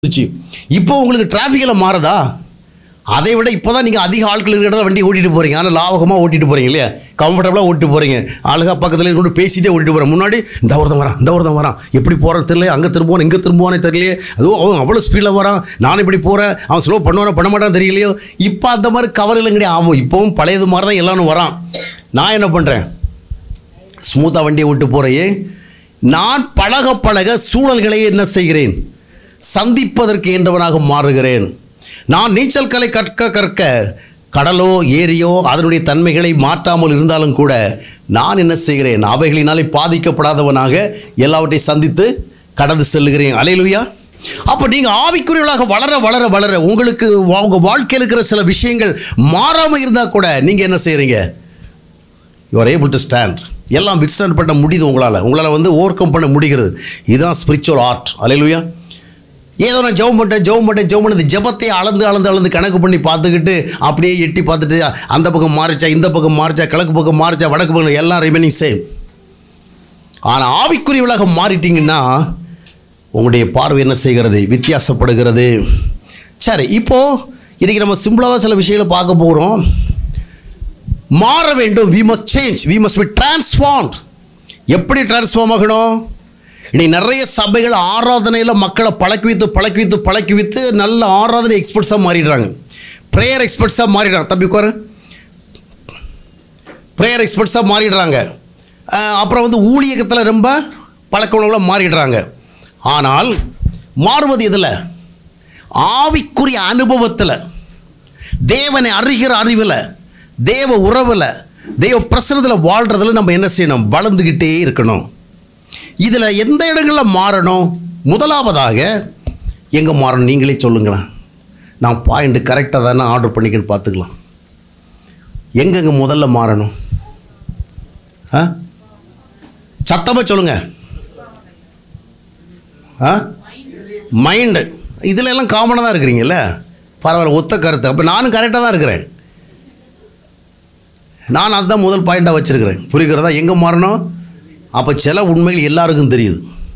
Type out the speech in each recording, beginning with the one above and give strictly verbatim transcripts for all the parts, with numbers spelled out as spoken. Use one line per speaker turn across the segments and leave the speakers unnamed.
இப்போ உங்களுக்கு டிராஃபிக்கில் மாறுதா? அதை விட இப்போ தான் நீங்கள் அதிக ஆட்கள் இருக்கிற வண்டி ஓட்டிகிட்டு போகிறீங்க. ஆனால் லாபகமாக ஓட்டிகிட்டு போகிறீங்க இல்லையா? கம்ஃபர்டபுளாக ஓட்டிட்டு போகிறீங்க. ஆளுகா பக்கத்தில் கொண்டு பேசிகிட்டே ஓட்டிட்டு போகிறேன். முன்னாடி இந்த ஒருத்தன் வரான், இந்த ஒருத்தன் வரான், எப்படி போகிறான்னு தெரியல, அங்கே திரும்புவான் இங்கே திரும்புவானே தெரியலையே, அதுவும் அவன் அவ்வளோ ஸ்பீடில் வரான், நான் இப்படி போகிறேன், அவன் ஸ்லோ பண்ணுவானோ பண்ண மாட்டான்னு தெரியலையோ. இப்போ அந்த மாதிரி கவலையில் கிடையாது. ஆகும் இப்போவும் பழையது மாதிரி தான் எல்லாரும் வரான். நான் என்ன பண்ணுறேன்? ஸ்மூத்தாக வண்டியை விட்டு போகிறேயே. நான் பழக பழக சூழல்களை என்ன செய்கிறேன்? சந்திப்பதற்கு என்றவனாக மாறுகிறேன். நான் நீச்சல் கலை கற்க கற்க கடலோ ஏரியோ அதனுடைய தன்மைகளை மாற்றாமல் இருந்தாலும் கூட நான் என்ன செய்கிறேன்? அவைகளினாலே பாதிக்கப்படாதவனாக எல்லாவற்றையும் சந்தித்து கடந்து செல்லுகிறேன். அல்லேலூயா. அப்போ நீங்கள் ஆவிக்குரியவர்களாக வளர வளர வளர உங்களுக்கு உங்கள் வாழ்க்கையில் இருக்கிற சில விஷயங்கள் மாறாமல் இருந்தால் கூட நீங்கள் என்ன செய்கிறீங்க? You are able to stand. எல்லாம் விட்ஸ்டாண்ட் பண்ண முடியுது உங்களால். உங்களால் வந்து ஓவர் கம் பண்ண முடிகிறது. இதுதான் ஸ்பிரிச்சுவல் ஆர்ட். அல்லேலூயா. ஏதோ நான் ஜெபம் பண்ணிட்டேன் ஜெபம் பண்ணிட்டேன் ஜெபம் பண்ணது ஜெபத்தை அளந்து அளந்து அளந்து கணக்கு பண்ணி பார்த்துக்கிட்டு அப்படியே எட்டி பார்த்துட்டு அந்த பக்கம் மாறிச்சா, இந்த பக்கம் மாறிச்சா, கிழக்கு பக்கம் மாறிச்சா, வடக்கு பக்கம், எல்லாம் ரிமைனிங் சேம். ஆனால் ஆவிக்குரியவளாக மாறிட்டீங்கன்னா உங்களுடைய பார்வை என்ன செய்கிறது? வித்தியாசப்படுகிறது. சரி, இப்போது இன்றைக்கி நம்ம சிம்பிளாக தான் சில விஷயங்களை பார்க்க போகிறோம். மாற வேண்டும். We must change, we must be transformed. எப்படி டிரான்ஸ்ஃபார்ம் ஆகணும்? இன்னைக்கு நிறைய சபைகள் ஆராதனையில் மக்களை பழக்கி வைத்து பழக்கி வைத்து பழக்கி வைத்து நல்ல ஆராதனை எக்ஸ்பர்ட்ஸாக மாறிடுறாங்க. ப்ரேயர் எக்ஸ்பர்ட்ஸாக மாறிடுறாங்க. தம்பி உட்காரு. ப்ரேயர் எக்ஸ்பர்ட்ஸாக மாறிடுறாங்க. அப்புறம் வந்து ஊழியத்தில் ரொம்ப பழக்கவளங்களாக மாறிடுறாங்க. ஆனால் மாறுவது இதில் ஆவிக்குரிய அனுபவத்தில், தேவனை அறிகிற அறிவில், தேவ உறவில், தேவ பிரசனத்தில் வாழ்கிறதுல நம்ம என்ன செய்யணும்? வளர்ந்துக்கிட்டே இருக்கணும். இதில் எந்த இடங்களில் மாறணும்? முதலாவதாக எங்கே மாறணும்? நீங்களே சொல்லுங்களேன். நான் பாயிண்ட் கரெக்டாக தானே ஆர்டர் பண்ணிக்கன்னு பார்த்துக்கலாம். எங்கெங்கே முதல்ல மாறணும்? ஆ சத்தமாக சொல்லுங்க. ஆ மைண்டு. இதில் எல்லாம் காமனாக தான் இருக்கிறீங்கல்ல, பரவாயில்ல, ஒத்த கருத்து. அப்போ நானும் கரெக்டாக தான் இருக்கிறேன். நான் அதுதான் முதல் பாயிண்ட்டாக வச்சுருக்கிறேன். புரிகிறதா? எங்கே மாறணும்? அப்போ சில உண்மைகள் எல்லாருக்கும் தெரியுது,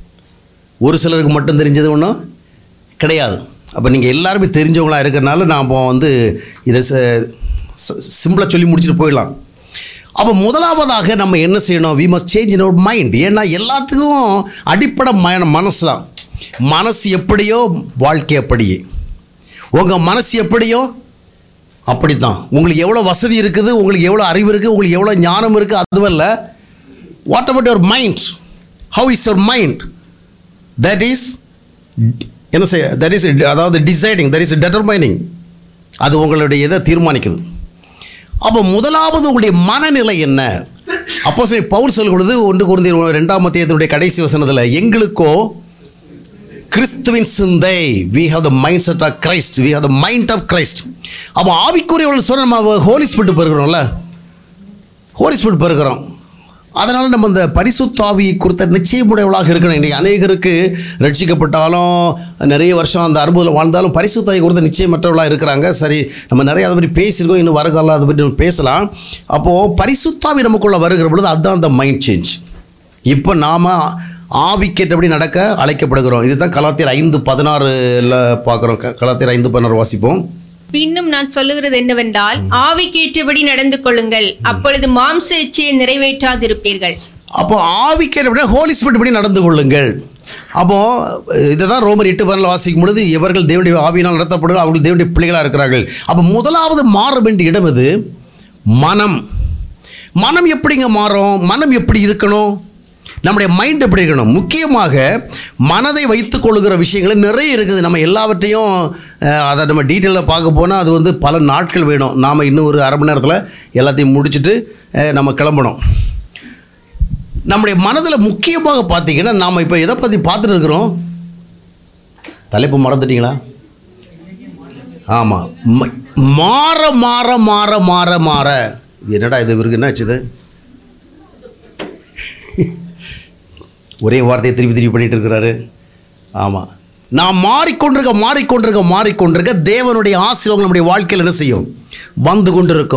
ஒரு சிலருக்கு மட்டும் தெரிஞ்சது ஒன்றும் கிடையாது. அப்போ நீங்கள் எல்லாருமே தெரிஞ்சவங்களாக இருக்கிறனால நான் இப்போ வந்து இதை சிம்பிளாக சொல்லி முடிச்சுட்டு போயிடலாம். அப்போ முதலாவதாக நம்ம என்ன செய்யணும்? We must change in our mind. ஏன்னா எல்லாத்துக்கும் அடிப்படை மன மனசு தான். மனசு எப்படியோ வாழ்க்கை அப்படியே. உங்கள் மனசு எப்படியோ அப்படி தான். உங்களுக்கு எவ்வளோ வசதி இருக்குது, உங்களுக்கு எவ்வளோ அறிவு இருக்குது, உங்களுக்கு எவ்வளோ ஞானம் இருக்குது, அதுவல்ல. What about your mind? How is your mind? That is என்ன செய்ய that is அதாவது deciding, that is determining. அது உங்களுடைய இதை தீர்மானிக்குது. அப்போ முதலாவது உங்களுடைய மனநிலை என்ன? அப்போஸ்தலன் பவுல் சொல்லுகிறது ஒன்று கொரிந்தியர் இரண்டாம் அத்தியாயத்தினுடைய கடைசி வசனத்தில், எங்களுக்கோ கிறிஸ்துவின் சிந்தை. we have the mindset of Christ, we have the mind of Christ. அப்போ ஆவிக்குரியவர்கள் சொல்ல நம்ம ஹோலி ஸ்பிரிட் பெறுகிறோம்ல, ஹோலி ஸ்பிரிட் பெறுகிறோம். அதனால் நம்ம இந்த பரிசுத்த ஆவியை குறித்த நிச்சயமுடையவளாக இருக்கணும். இன்றைக்கி அநேகருக்கு ரட்சிக்கப்பட்டாலும் நிறைய வருஷம் அந்த அனுபவத்தில் வாழ்ந்தாலும் பரிசுத்த ஆவியை குறித்த நிச்சயமற்றவளாக இருக்கிறாங்க. சரி, நம்ம நிறைய அதை பற்றி பேசியிருக்கோம், இன்னும் வருகாலம் அதை பற்றி நம்ம பேசலாம். அப்போது பரிசுத்த ஆவி நமக்குள்ளே வருகிற பொழுது அதுதான் அந்த மைண்ட் சேஞ்ச். இப்போ நாம் ஆவிக்கேற்றபடி நடக்க அழைக்கப்படுகிறோம். இதுதான் கலாத்தியர் ஐந்து பதினாறில் பார்க்குறோம். கலாத்தியர் ஐந்து பதினாறு வாசிப்போம்.
பின்னும் நான் சொல்லுகிறது என்னவென்றால், ஆவிக்கேற்றபடி நடந்து கொள்ளுங்கள், அப்பொழுது மாம்ச இச்சையை நிறைவேற்றாதிருப்பீர்கள்.
அப்போ ஆவிக்கேற்றபடி ஹோலி ஸ்பிரிட் படி நடந்து கொள்ளுங்கள். அப்போது இதை தான் ரோமர் எட்டு பதினாலு வாசிக்கும் பொழுது, எவர்கள் தேவனுடைய ஆவியினால் நடத்தப்படுகள் அவர்கள் தேவனுடைய பிள்ளைகளாக இருக்கிறார்கள். அப்போ முதலாவது மாற வேண்டிய இடம் இது மனம். மனம் எப்படிங்க மாறும்? மனம் எப்படி இருக்கணும்? நம்முடைய மைண்ட் எப்படி இருக்கணும்? முக்கியமாக மனதை வைத்து கொள்ளுகிற விஷயங்கள் நிறைய இருக்குது. நம்ம எல்லாவற்றையும் அதை நம்ம டீட்டெயிலாக பார்க்க போனால் அது வந்து பல நாட்கள் வேணும். நாம் இன்னும் ஒரு அரை மணி நேரத்தில் எல்லாத்தையும் முடிச்சுட்டு நம்ம கிளம்பணும். நம்முடைய மனதில் முக்கியமாக பார்த்தீங்கன்னா நாம் இப்போ எதை பற்றி பார்த்துட்டு இருக்கிறோம்? தலைப்பு மறந்துட்டீங்களா? ஆமாம், மாற மாற மாற மாற மாற. இது என்னடா இது இவருக்கு என்ன ஆச்சுது? ஒரே வார்த்தையை திருப்பி திருப்பி பண்ணிகிட்டு இருக்கிறாரு. ஆமாம், நான் மாறிக்கொண்டிருக்க மாறிக்கொண்டிருக்க மாறிக்கொண்டிருக்க தேவனுடைய ஆசீர்வாதம் நம்முடைய வாழ்க்கையில் என்ன செய்யும்? வந்து கொண்டு இருக்கும்.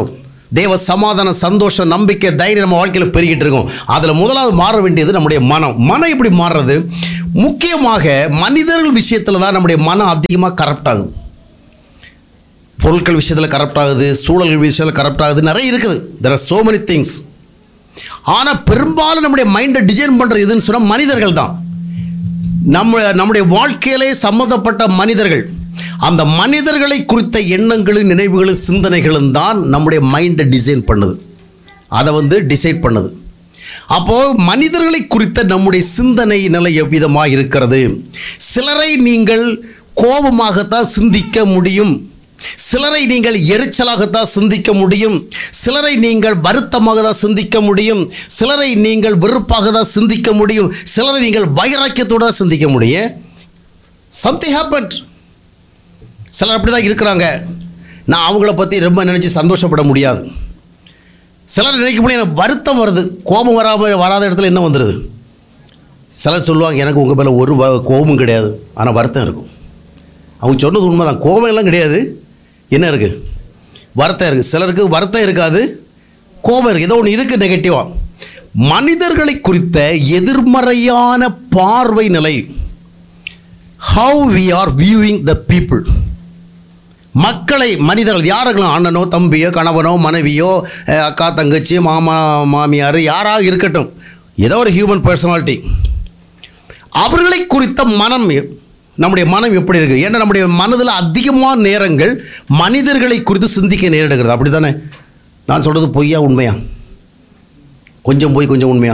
தேவ சமாதானம், சந்தோஷம், நம்பிக்கை, தைரியம் நம்ம வாழ்க்கையில் பெருகிட்டு இருக்கும். அதில் முதலாவது மாற வேண்டியது நம்முடைய மனம். மனம் எப்படி மாறுறது? முக்கியமாக மனிதர்கள் விஷயத்தில் தான் நம்முடைய மனம் அதிகமாக கரப்ட் ஆகுது. பொருட்கள் விஷயத்தில் கரப்ட் ஆகுது, சூழல்கள் விஷயத்தில் கரப்ட் ஆகுது, நிறைய இருக்குது. there are so many things. ஆனால் பெரும்பாலும் நம்முடைய மைண்டை டிசைன் பண்ணுறது எதுன்னு சொன்னால் மனிதர்கள் தான். நம்ம நம்முடைய வாழ்க்கையிலே சம்மந்தப்பட்ட மனிதர்கள், அந்த மனிதர்களை குறித்த எண்ணங்களும் நினைவுகளும் சிந்தனைகளும் தான் நம்முடைய மைண்டை டிசைன் பண்ணுது, அதை வந்து டிசைட் பண்ணுது. அப்போது மனிதர்களை குறித்த நம்முடைய சிந்தனை நிலை எவ்விதமாக இருக்கிறது? சிலரை நீங்கள் கோபமாகத்தான் சிந்திக்க முடியும், சிலரை நீங்கள் எரிச்சலாகத்தான் சிந்திக்க முடியும், சிலரை நீங்கள் வருத்தமாக தான் சிந்திக்க முடியும், சிலரை நீங்கள் வெறுப்பாக தான் சிந்திக்க முடியும், சிலரை நீங்கள் வைராக்கியத்தோடு தான் சிந்திக்க முடியும். something happened. சிலர் அப்படி தான் இருக்கிறாங்க. நான் அவங்கள பற்றி ரொம்ப நினச்சி சந்தோஷப்பட முடியாது. சிலர் நினைக்க முடியும் எனக்கு வருத்தம் வருது. கோபம் வராமல் வராத இடத்துல என்ன வந்துடுது? சிலர் சொல்லுவாங்க எனக்கு உங்கள் மேலே ஒரு கோபமும் கிடையாது, ஆனால் வருத்தம் இருக்கும். அவங்க சொன்னது உண்மை தான். கோபம் எல்லாம் கிடையாது, என்ன இருக்குது? வருத்தம் இருக்குது. சிலருக்கு வருத்தம் இருக்காது, கோபம் இருக்குது, ஏதோ ஒன்று இருக்குது நெகட்டிவாக. மனிதர்களை குறித்த எதிர்மறையான பார்வை நிலை. how we are viewing the people. மக்களை, மனிதர்கள் யாருங்களும், அண்ணனோ தம்பியோ கணவனோ மனைவியோ அக்கா தங்கச்சி மாமா மாமியார் யாராக இருக்கட்டும், ஏதோ ஒரு ஹியூமன் பர்சனாலிட்டி, அவர்களை குறித்த மனம், நம்முடைய மனம் எப்படி இருக்குது? ஏன்னா நம்முடைய மனதில் அதிகமான நேரங்கள் மனிதர்களை குறித்து சிந்திக்க நேரிடுகிறது. அப்படி தானே? நான் சொல்கிறது பொய்யா உண்மையா? கொஞ்சம் போய் கொஞ்சம் உண்மையா?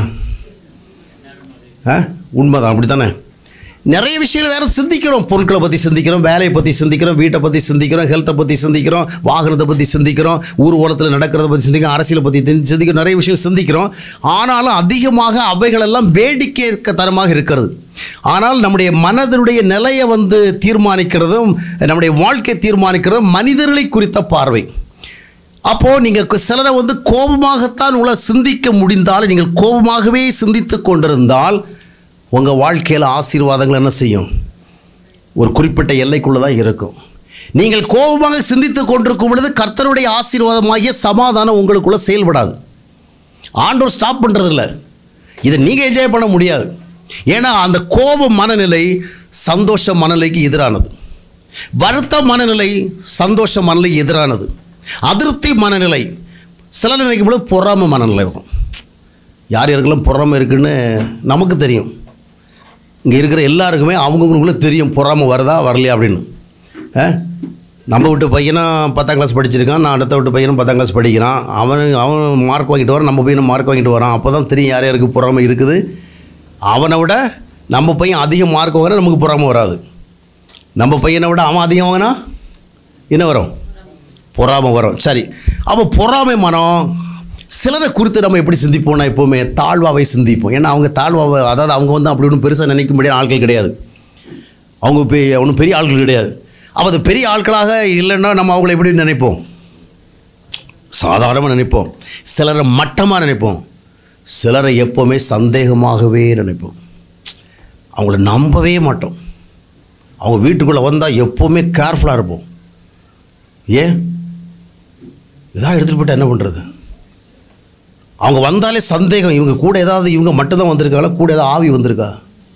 ஆ உண்மைதான். அப்படி தானே? நிறைய விஷயங்கள் வேறு சிந்திக்கிறோம். பொருட்களை பற்றி சிந்திக்கிறோம், வேலையை பற்றி சிந்திக்கிறோம், வீட்டை பற்றி சிந்திக்கிறோம், ஹெல்த்தை பற்றி சிந்திக்கிறோம், வாகனத்தை பற்றி சிந்திக்கிறோம், ஊர் ஓரத்தில் நடக்கிறத பற்றி சிந்திக்கிறோம், அரசியலை பற்றி சிந்திக்கிறோம், நிறைய விஷயம் சிந்திக்கிறோம். ஆனாலும் அதிகமாக அவைகளெல்லாம் வேடிக்கை தரமாக இருக்கிறது. ஆனால் நம்முடைய மனதினுடைய நிலையை வந்து தீர்மானிக்கிறதும் நம்முடைய வாழ்க்கை தீர்மானிக்கிறதும் மனிதர்களை குறித்த பார்வை. அப்போது நீங்கள் சிலரை வந்து கோபமாகத்தான் உங்களை சிந்திக்க முடிந்தாலும், நீங்கள் கோபமாகவே சிந்தித்து கொண்டிருந்தால் உங்கள் வாழ்க்கையில் ஆசீர்வாதங்கள் என்ன செய்யும்? ஒரு குறிப்பிட்ட எல்லைக்குள்ளே தான் இருக்கும். நீங்கள் கோபமாக சிந்தித்து கொண்டிருக்கும் பொழுது கர்த்தருடைய ஆசீர்வாதமாகிய சமாதானம் உங்களுக்குள்ளே செயல்படாது. ஆண்டவர் ஸ்டாப் பண்ணுறதில்ல. இதை நீங்கள் என்ஜாய் பண்ண முடியாது. ஏன்னா அந்த கோப மனநிலை சந்தோஷ மனநிலைக்கு எதிரானது, வருத்த மனநிலை சந்தோஷ மனநிலைக்கு எதிரானது, அதிருப்தி மனநிலை சில நினைக்கும் பொழுது பொறாமை மனநிலை வரும். யார் யாருக்கெல்லாம் பொறாமை இருக்குன்னு நமக்கு தெரியும். இங்கே இருக்கிற எல்லாருக்குமே அவங்கவுங்களுக்குள்ளே தெரியும் பொறாமை வருதா வரலையா அப்படின்னு. நம்ம வீட்டு பையனும் பத்தாம் கிளாஸ் படிச்சிருக்கான், நான் அடுத்த வீட்டு பையனும் பத்தாம் கிளாஸ் படிக்கிறான். அவன் அவன் மார்க் வாங்கிட்டு வரான், நம்ம பையனும் மார்க் வாங்கிட்டு வரான். அப்போ தான் தெரியும் யார் யாருக்கு பொறாமை இருக்குது. அவனை விட நம்ம பையன் அதிக மார்க் வாங்கினா நமக்கு பொறாமை வராது. நம்ம பையனை விட அவன் அதிகம் வாங்கினா என்ன வரும்? பொறாமை வரும். சரி, அப்போ பொறாமை மனம் சிலரை குறித்து நம்ம எப்படி சிந்திப்போம்னா எப்போவுமே தாழ்வாவை சிந்திப்போம். ஏன்னா அவங்க தாழ்வாவை, அதாவது அவங்க வந்து அப்படி ஒன்றும் பெருசாக நினைக்கும்படியான ஆட்கள் கிடையாது. அவங்க பெ ஒன்றும் பெரிய ஆட்கள் கிடையாது. அப்போ அது பெரிய ஆட்களாக இல்லைன்னா நம்ம அவங்கள எப்படி நினைப்போம்? சாதாரணமாக நினைப்போம். சிலரை மட்டமாக நினைப்போம், சிலரை எப்போவுமே சந்தேகமாகவே நினைப்போம். அவங்கள நம்பவே மாட்டோம். அவங்க வீட்டுக்குள்ளே வந்தால் எப்போவுமே கேர்ஃபுல்லாக இருப்போம். ஏன் இதாக எடுத்துகிட்டு போய்ட்டு என்ன பண்ணுறது? அவங்க வந்தாலே சந்தேகம், இவங்க கூட ஏதாவது இவங்க மட்டும்தான் வந்திருக்காங்களா, கூட ஏதாவது ஆவி வந்திருக்கா?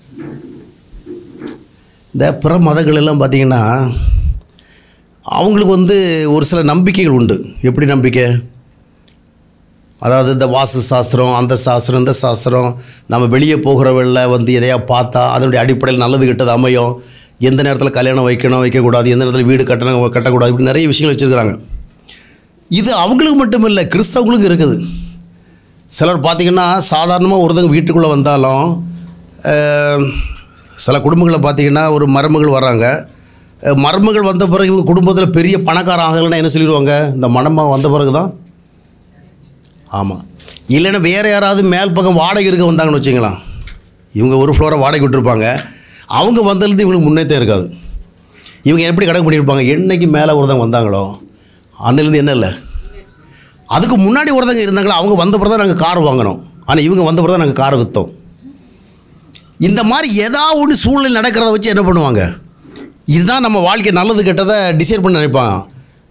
இந்த பிற மதங்கள் எல்லாம் பார்த்திங்கன்னா அவங்களுக்கு வந்து ஒரு சில நம்பிக்கைகள் உண்டு. எப்படி நம்பிக்கை? அதாவது இந்த வாஸ்து சாஸ்திரம், அந்த சாஸ்திரம், இந்த சாஸ்திரம், நம்ம வெளியே போகிறவள்ள வந்து எதையா பார்த்தா அதனுடைய அடிப்படையில் நல்லது கெட்டது அமையும். எந்த நேரத்தில் கல்யாணம் வைக்கணும் வைக்கக்கூடாது, எந்த நேரத்தில் வீடு கட்டணும் கட்டக்கூடாது, இப்படி நிறைய விஷயங்கள் வச்சுருக்கிறாங்க. இது அவங்களுக்கு மட்டும் இல்லை, கிறிஸ்தவங்களுக்கும் இருக்குது. சிலர் பார்த்திங்கன்னா சாதாரணமாக ஒருத்தங்க வீட்டுக்குள்ளே வந்தாலும், சில குடும்பங்களை பார்த்திங்கன்னா ஒரு மருமகள் வர்றாங்க, மருமகள் வந்த பிறகு இவங்க குடும்பத்தில் பெரிய பணக்கார ஆகலைன்னா என்ன சொல்லிடுவாங்க? இந்த மணமாக வந்த பிறகு தான். ஆமாம், இல்லைன்னா வேறு யாராவது மேல் பக்கம் வாடகை இருக்க வந்தாங்கன்னு வச்சுக்கலாம், இவங்க ஒரு ஃப்ளோரை வாடகை விட்டுருப்பாங்க, அவங்க வந்ததுலேருந்து இவங்களுக்கு முன்னேற்றே இருக்காது. இவங்க எப்படி கணக்கு பண்ணியிருப்பாங்க? என்றைக்கு மேலே ஒருத்தவங்க வந்தாங்களோ அன்னிலேருந்து என்ன இல்லை, அதுக்கு முன்னாடி ஒருத்தங்க இருந்தாங்களோ அவங்க வந்த பிறகு தான் நாங்கள் கார் வாங்கினோம், ஆனால் இவங்க வந்த பிறகு தான் நாங்கள் காரை விற்றோம். இந்த மாதிரி ஏதாவது ஒன்று சூழ்நிலை நடக்கிறத வச்சு என்ன பண்ணுவாங்க? இதுதான் நம்ம வாழ்க்கை நல்லது கெட்டதை டிசைட் பண்ணி நினைப்பாங்க.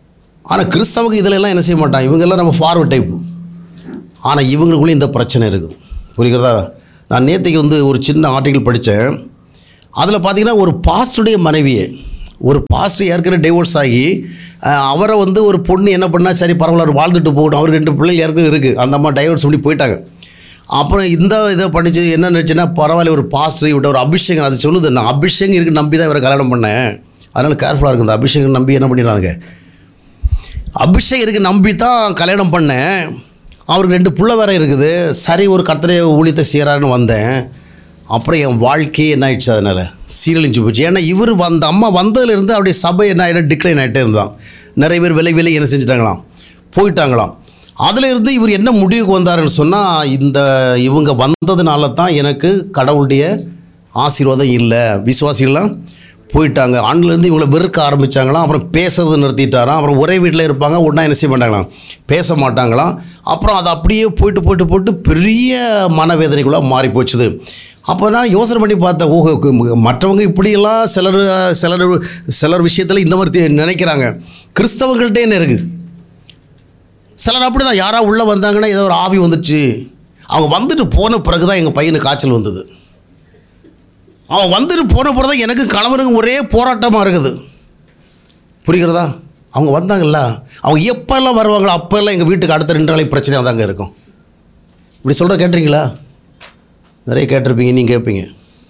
ஆனால் கிறிஸ்தவங்க இதில் எல்லாம் என்ன செய்ய மாட்டாங்க, இவங்கெல்லாம் நம்ம ஃபார்வர்ட் டைப். ஆனால் இவங்களுக்குள்ளேயும் இந்த பிரச்சனை இருக்குது. புரிகிறதா? நான் நேற்றுக்கு வந்து ஒரு சின்ன ஆர்டிக்கல் படித்தேன். அதில் பார்த்தீங்கன்னா ஒரு பாஸ்டருடைய மனைவியை, ஒரு பாஸ்டர் ஏற்கனவே டைவோர்ஸ் ஆகி அவரை வந்து ஒரு பொண்ணு என்ன பண்ணால் சரி பரவாயில்ல வாழ்ந்துட்டு போகணும், அவருக்கு ரெண்டு பிள்ளைகள் ஏற்கனவே இருக்குது, அந்த அம்மா டைவோர்ஸ் பண்ணி போயிட்டாங்க. அப்புறம் இந்த இதை பண்ணிச்சு என்ன நினச்சுன்னா, பரவாயில்ல ஒரு பாஸ்டர் இவட்ட ஒரு அபிஷேகம், அது சொல்லுது நான் அபிஷேகம் இருக்குது நம்பி தான் இவரை கல்யாணம் பண்ணேன், அதனால் கேர்ஃபுல்லாக இருக்குது. இந்த அபிஷேகம் நம்பி என்ன பண்ணிடலாங்க, அபிஷேகம் இருக்குது நம்பி தான் கல்யாணம் பண்ணேன், அவருக்கு ரெண்டு பிள்ளை வேறு இருக்குது, சரி ஒரு கர்த்தரை ஊழியத்தை செய்கிறான்னு வந்தேன். அப்புறம் என் வாழ்க்கையே என்ன ஆயிடுச்சு, அதனால் சீரழிஞ்சு போச்சு. ஏன்னா இவர் வந்த அம்மா வந்ததுலேருந்து அப்படியே சபை என்ன ஆகிடும், டிக்ளைன் ஆகிட்டே இருந்தான். நிறைய பேர் விலை விலை என்ன செஞ்சுட்டாங்களாம், போயிட்டாங்களாம். அதில் இருந்து இவர் என்ன முடிவுக்கு வந்தாருன்னு சொன்னால், இந்த இவங்க வந்ததுனால தான் எனக்கு கடவுளுடைய ஆசீர்வாதம் இல்லை, விசுவாசிகள்லாம் போயிட்டாங்க. ஆண்லேருந்து இவங்களை வெறுக்க ஆரம்பித்தாங்களாம். அப்புறம் பேசுறது நிறுத்திட்டாராம். அப்புறம் ஒரே வீட்டில் இருப்பாங்க, ஒன்றா என்ன செய்ய மாட்டாங்களாம், பேச மாட்டாங்களாம். அப்புறம் அது அப்படியே போயிட்டு போயிட்டு போட்டு பெரிய மனவேதனைக்குள்ளே மாறி போச்சுது. அப்போ தான் யோசனை பண்ணி பார்த்தேன், ஓஹோ மற்றவங்க இப்படியெல்லாம் சிலர் சிலர் சிலர் விஷயத்தில் இந்த மாதிரி நினைக்கிறாங்க, கிறிஸ்தவங்கள்ட்டே என்ன இருக்குது. சிலர் அப்படி தான், யாராவது உள்ளே வந்தாங்கன்னா ஏதோ ஒரு ஆவி வந்துச்சு, அவங்க வந்துட்டு போன பிறகு தான் எங்கள் பையனுக்கு காய்ச்சல் வந்தது, அவன் வந்துட்டு போன பிறகு தான் எனக்கு கணவனுக்கு ஒரே போராட்டமாக இருக்குது. புரிகிறதா? அவங்க வந்தாங்கல்ல, அவங்க எப்போல்லாம் வருவாங்களோ அப்போல்லாம் எங்கள் வீட்டுக்கு அடுத்த ரெண்டு நாளைக்கு பிரச்சனையாக தாங்க இருக்கும். இப்படி சொல்கிற கேட்டிருக்கீங்களா? நிறைய கேட்டிருப்பீங்க, நீங்கள் கேட்பீங்க.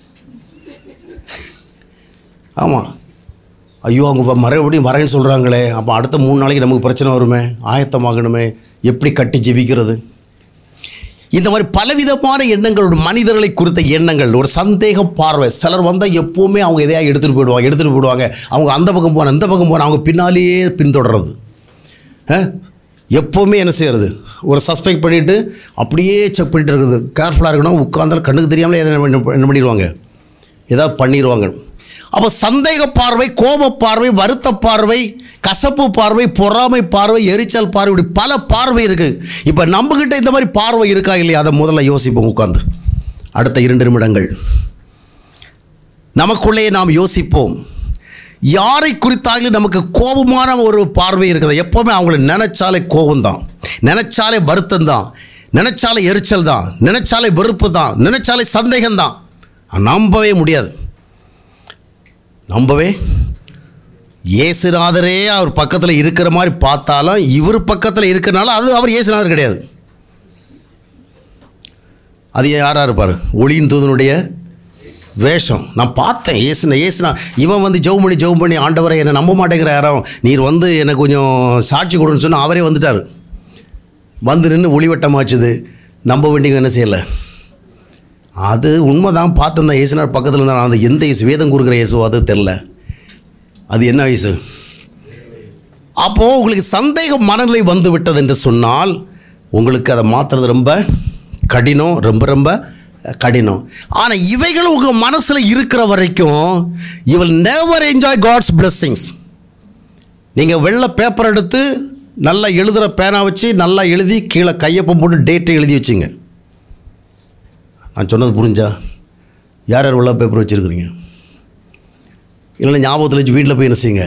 ஆமாம், ஐயோ அவங்க மறுபடியும் வரேன்னு சொல்கிறாங்களே, அப்போ அடுத்த மூணு நாளைக்கு நமக்கு பிரச்சனை வருமே, ஆயத்தமாகணுமே, எப்படி கட்டி ஜெபிக்கிறது, இந்த மாதிரி பலவிதமான எண்ணங்களோட மனிதர்களை குறித்த எண்ணங்கள், ஒரு சந்தேக பார்வை. சிலர் வந்தால் எப்போவுமே அவங்க எதையாக எடுத்துகிட்டு போயிடுவாங்க எடுத்துகிட்டு போயிடுவாங்க அவங்க அந்த பக்கம் போன இந்த பக்கம் போன அவங்க பின்னாலேயே பின்தொடர்றது. எப்போவுமே என்ன செய்கிறது, ஒரு சஸ்பெக்ட் பண்ணிவிட்டு அப்படியே செக் பண்ணிட்டு இருக்குது. கேர்ஃபுல்லாக இருக்கணும், உட்கார்ந்தாலும் கண்ணுக்கு தெரியாமலே எதை என்ன பண்ணிடுவாங்க, ஏதாவது பண்ணிடுவாங்க. அப்போ சந்தேக பார்வை, கோப பார்வை, வருத்த பார்வை, கசப்பு பார்வை, பொறாமை பார்வை, எரிச்சல் பார்வை, இப்படி பல பார்வை இருக்குது. இப்போ நம்மக்கிட்ட இந்த மாதிரி பார்வை இருக்கா இல்லையா, அதை முதல்ல யோசிப்போம் உட்காந்து. அடுத்த இரண்டு நிமிடங்கள் நமக்குள்ளேயே நாம் யோசிப்போம். யாரை குறித்தாலும் நமக்கு கோபமான ஒரு பார்வை இருக்குது. எப்போவுமே அவங்கள நினைச்சாலே கோபம்தான், நினைச்சாலே வருத்தம் தான், நினைச்சாலே எரிச்சல் தான், நினைச்சாலே வெறுப்பு தான், நினைச்சாலே சந்தேகம்தான். நம்பவே முடியாது, நம்பவே. இயேசுநாதரே அவர் பக்கத்தில் இருக்கிற மாதிரி பார்த்தாலும் இவர் பக்கத்தில் இருக்கிறனால அது அவர் இயேசுநாதர் கிடையாது. அது யாராக இருப்பார், ஒளியின் தூதனுடைய வேஷம். நான் பார்த்தேன் ஏசுனா ஏசுனா இவன் வந்து ஜெபம் பண்ணி ஜெபம் பண்ணி ஆண்டவரை என்னை நம்ப மாட்டேங்கிற யாரும், நீர் வந்து எனக்கு கொஞ்சம் சாட்சி கொடுன்னு சொன்னால் அவரே வந்துட்டார். வந்து நின்று ஒளிவட்டமாச்சுது. நம்ப வேண்டிய என்ன செய்யலை. அது உண்மை தான், பார்த்தேன் ஏசுனார் பக்கத்தில் இருந்தால். அந்த எந்த இயேசு, வேதம் கொடுக்குற இயேசு அது தெரில, அது என்ன வயசு. அப்போது உங்களுக்கு சந்தேக மனநிலை வந்து விட்டது என்று சொன்னால் உங்களுக்கு அதை மாற்றுறது ரொம்ப கடினம், ரொம்ப ரொம்ப கடினம். ஆனால் இவைகள் உங்கள் மனசில் இருக்கிற வரைக்கும் you will never enjoy God's blessings. நீங்கள் வெள்ளை பேப்பர் எடுத்து நல்லா எழுதுகிற பேனா வச்சு நல்லா எழுதி கீழே கையொப்பம் போட்டு டேட்டை எழுதி வச்சுங்க. நான் சொன்னது புரிஞ்சா? யார் யார் வெள்ளை பேப்பர் வச்சுருக்குறீங்க? இல்லைன்னா ஞாபகத்தில் வச்சு வீட்டில் போய் என்ன செய்யுங்க.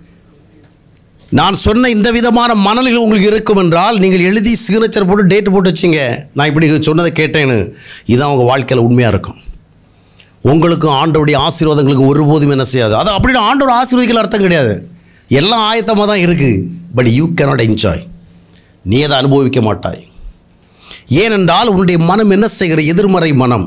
நான் சொன்ன இந்த விதமான மனநிலை உங்களுக்கு இருக்கும் என்றால் நீங்கள் எழுதி சிக்னேச்சர் போட்டு டேட்டு போட்டு வச்சிங்க, நான் இப்படி சொன்னதை கேட்டேன்னு. இதுதான் உங்கள் வாழ்க்கையில் உண்மையாக இருக்கும். உங்களுக்கும் ஆண்டவருடைய ஆசீர்வாதங்களுக்கு ஒருபோதும் என்ன செய்யாது. அது அப்படி ஆண்டவர் ஆசீர்வதிக்கல அர்த்தம் கிடையாது. எல்லாம் ஆயத்தமாக தான் இருக்குது. But you cannot enjoy. நீ அதை அனுபவிக்க மாட்டாய். ஏனென்றால் உன்னுடைய மனம் என்ன செய்கிற, எதிர்மறை மனம்.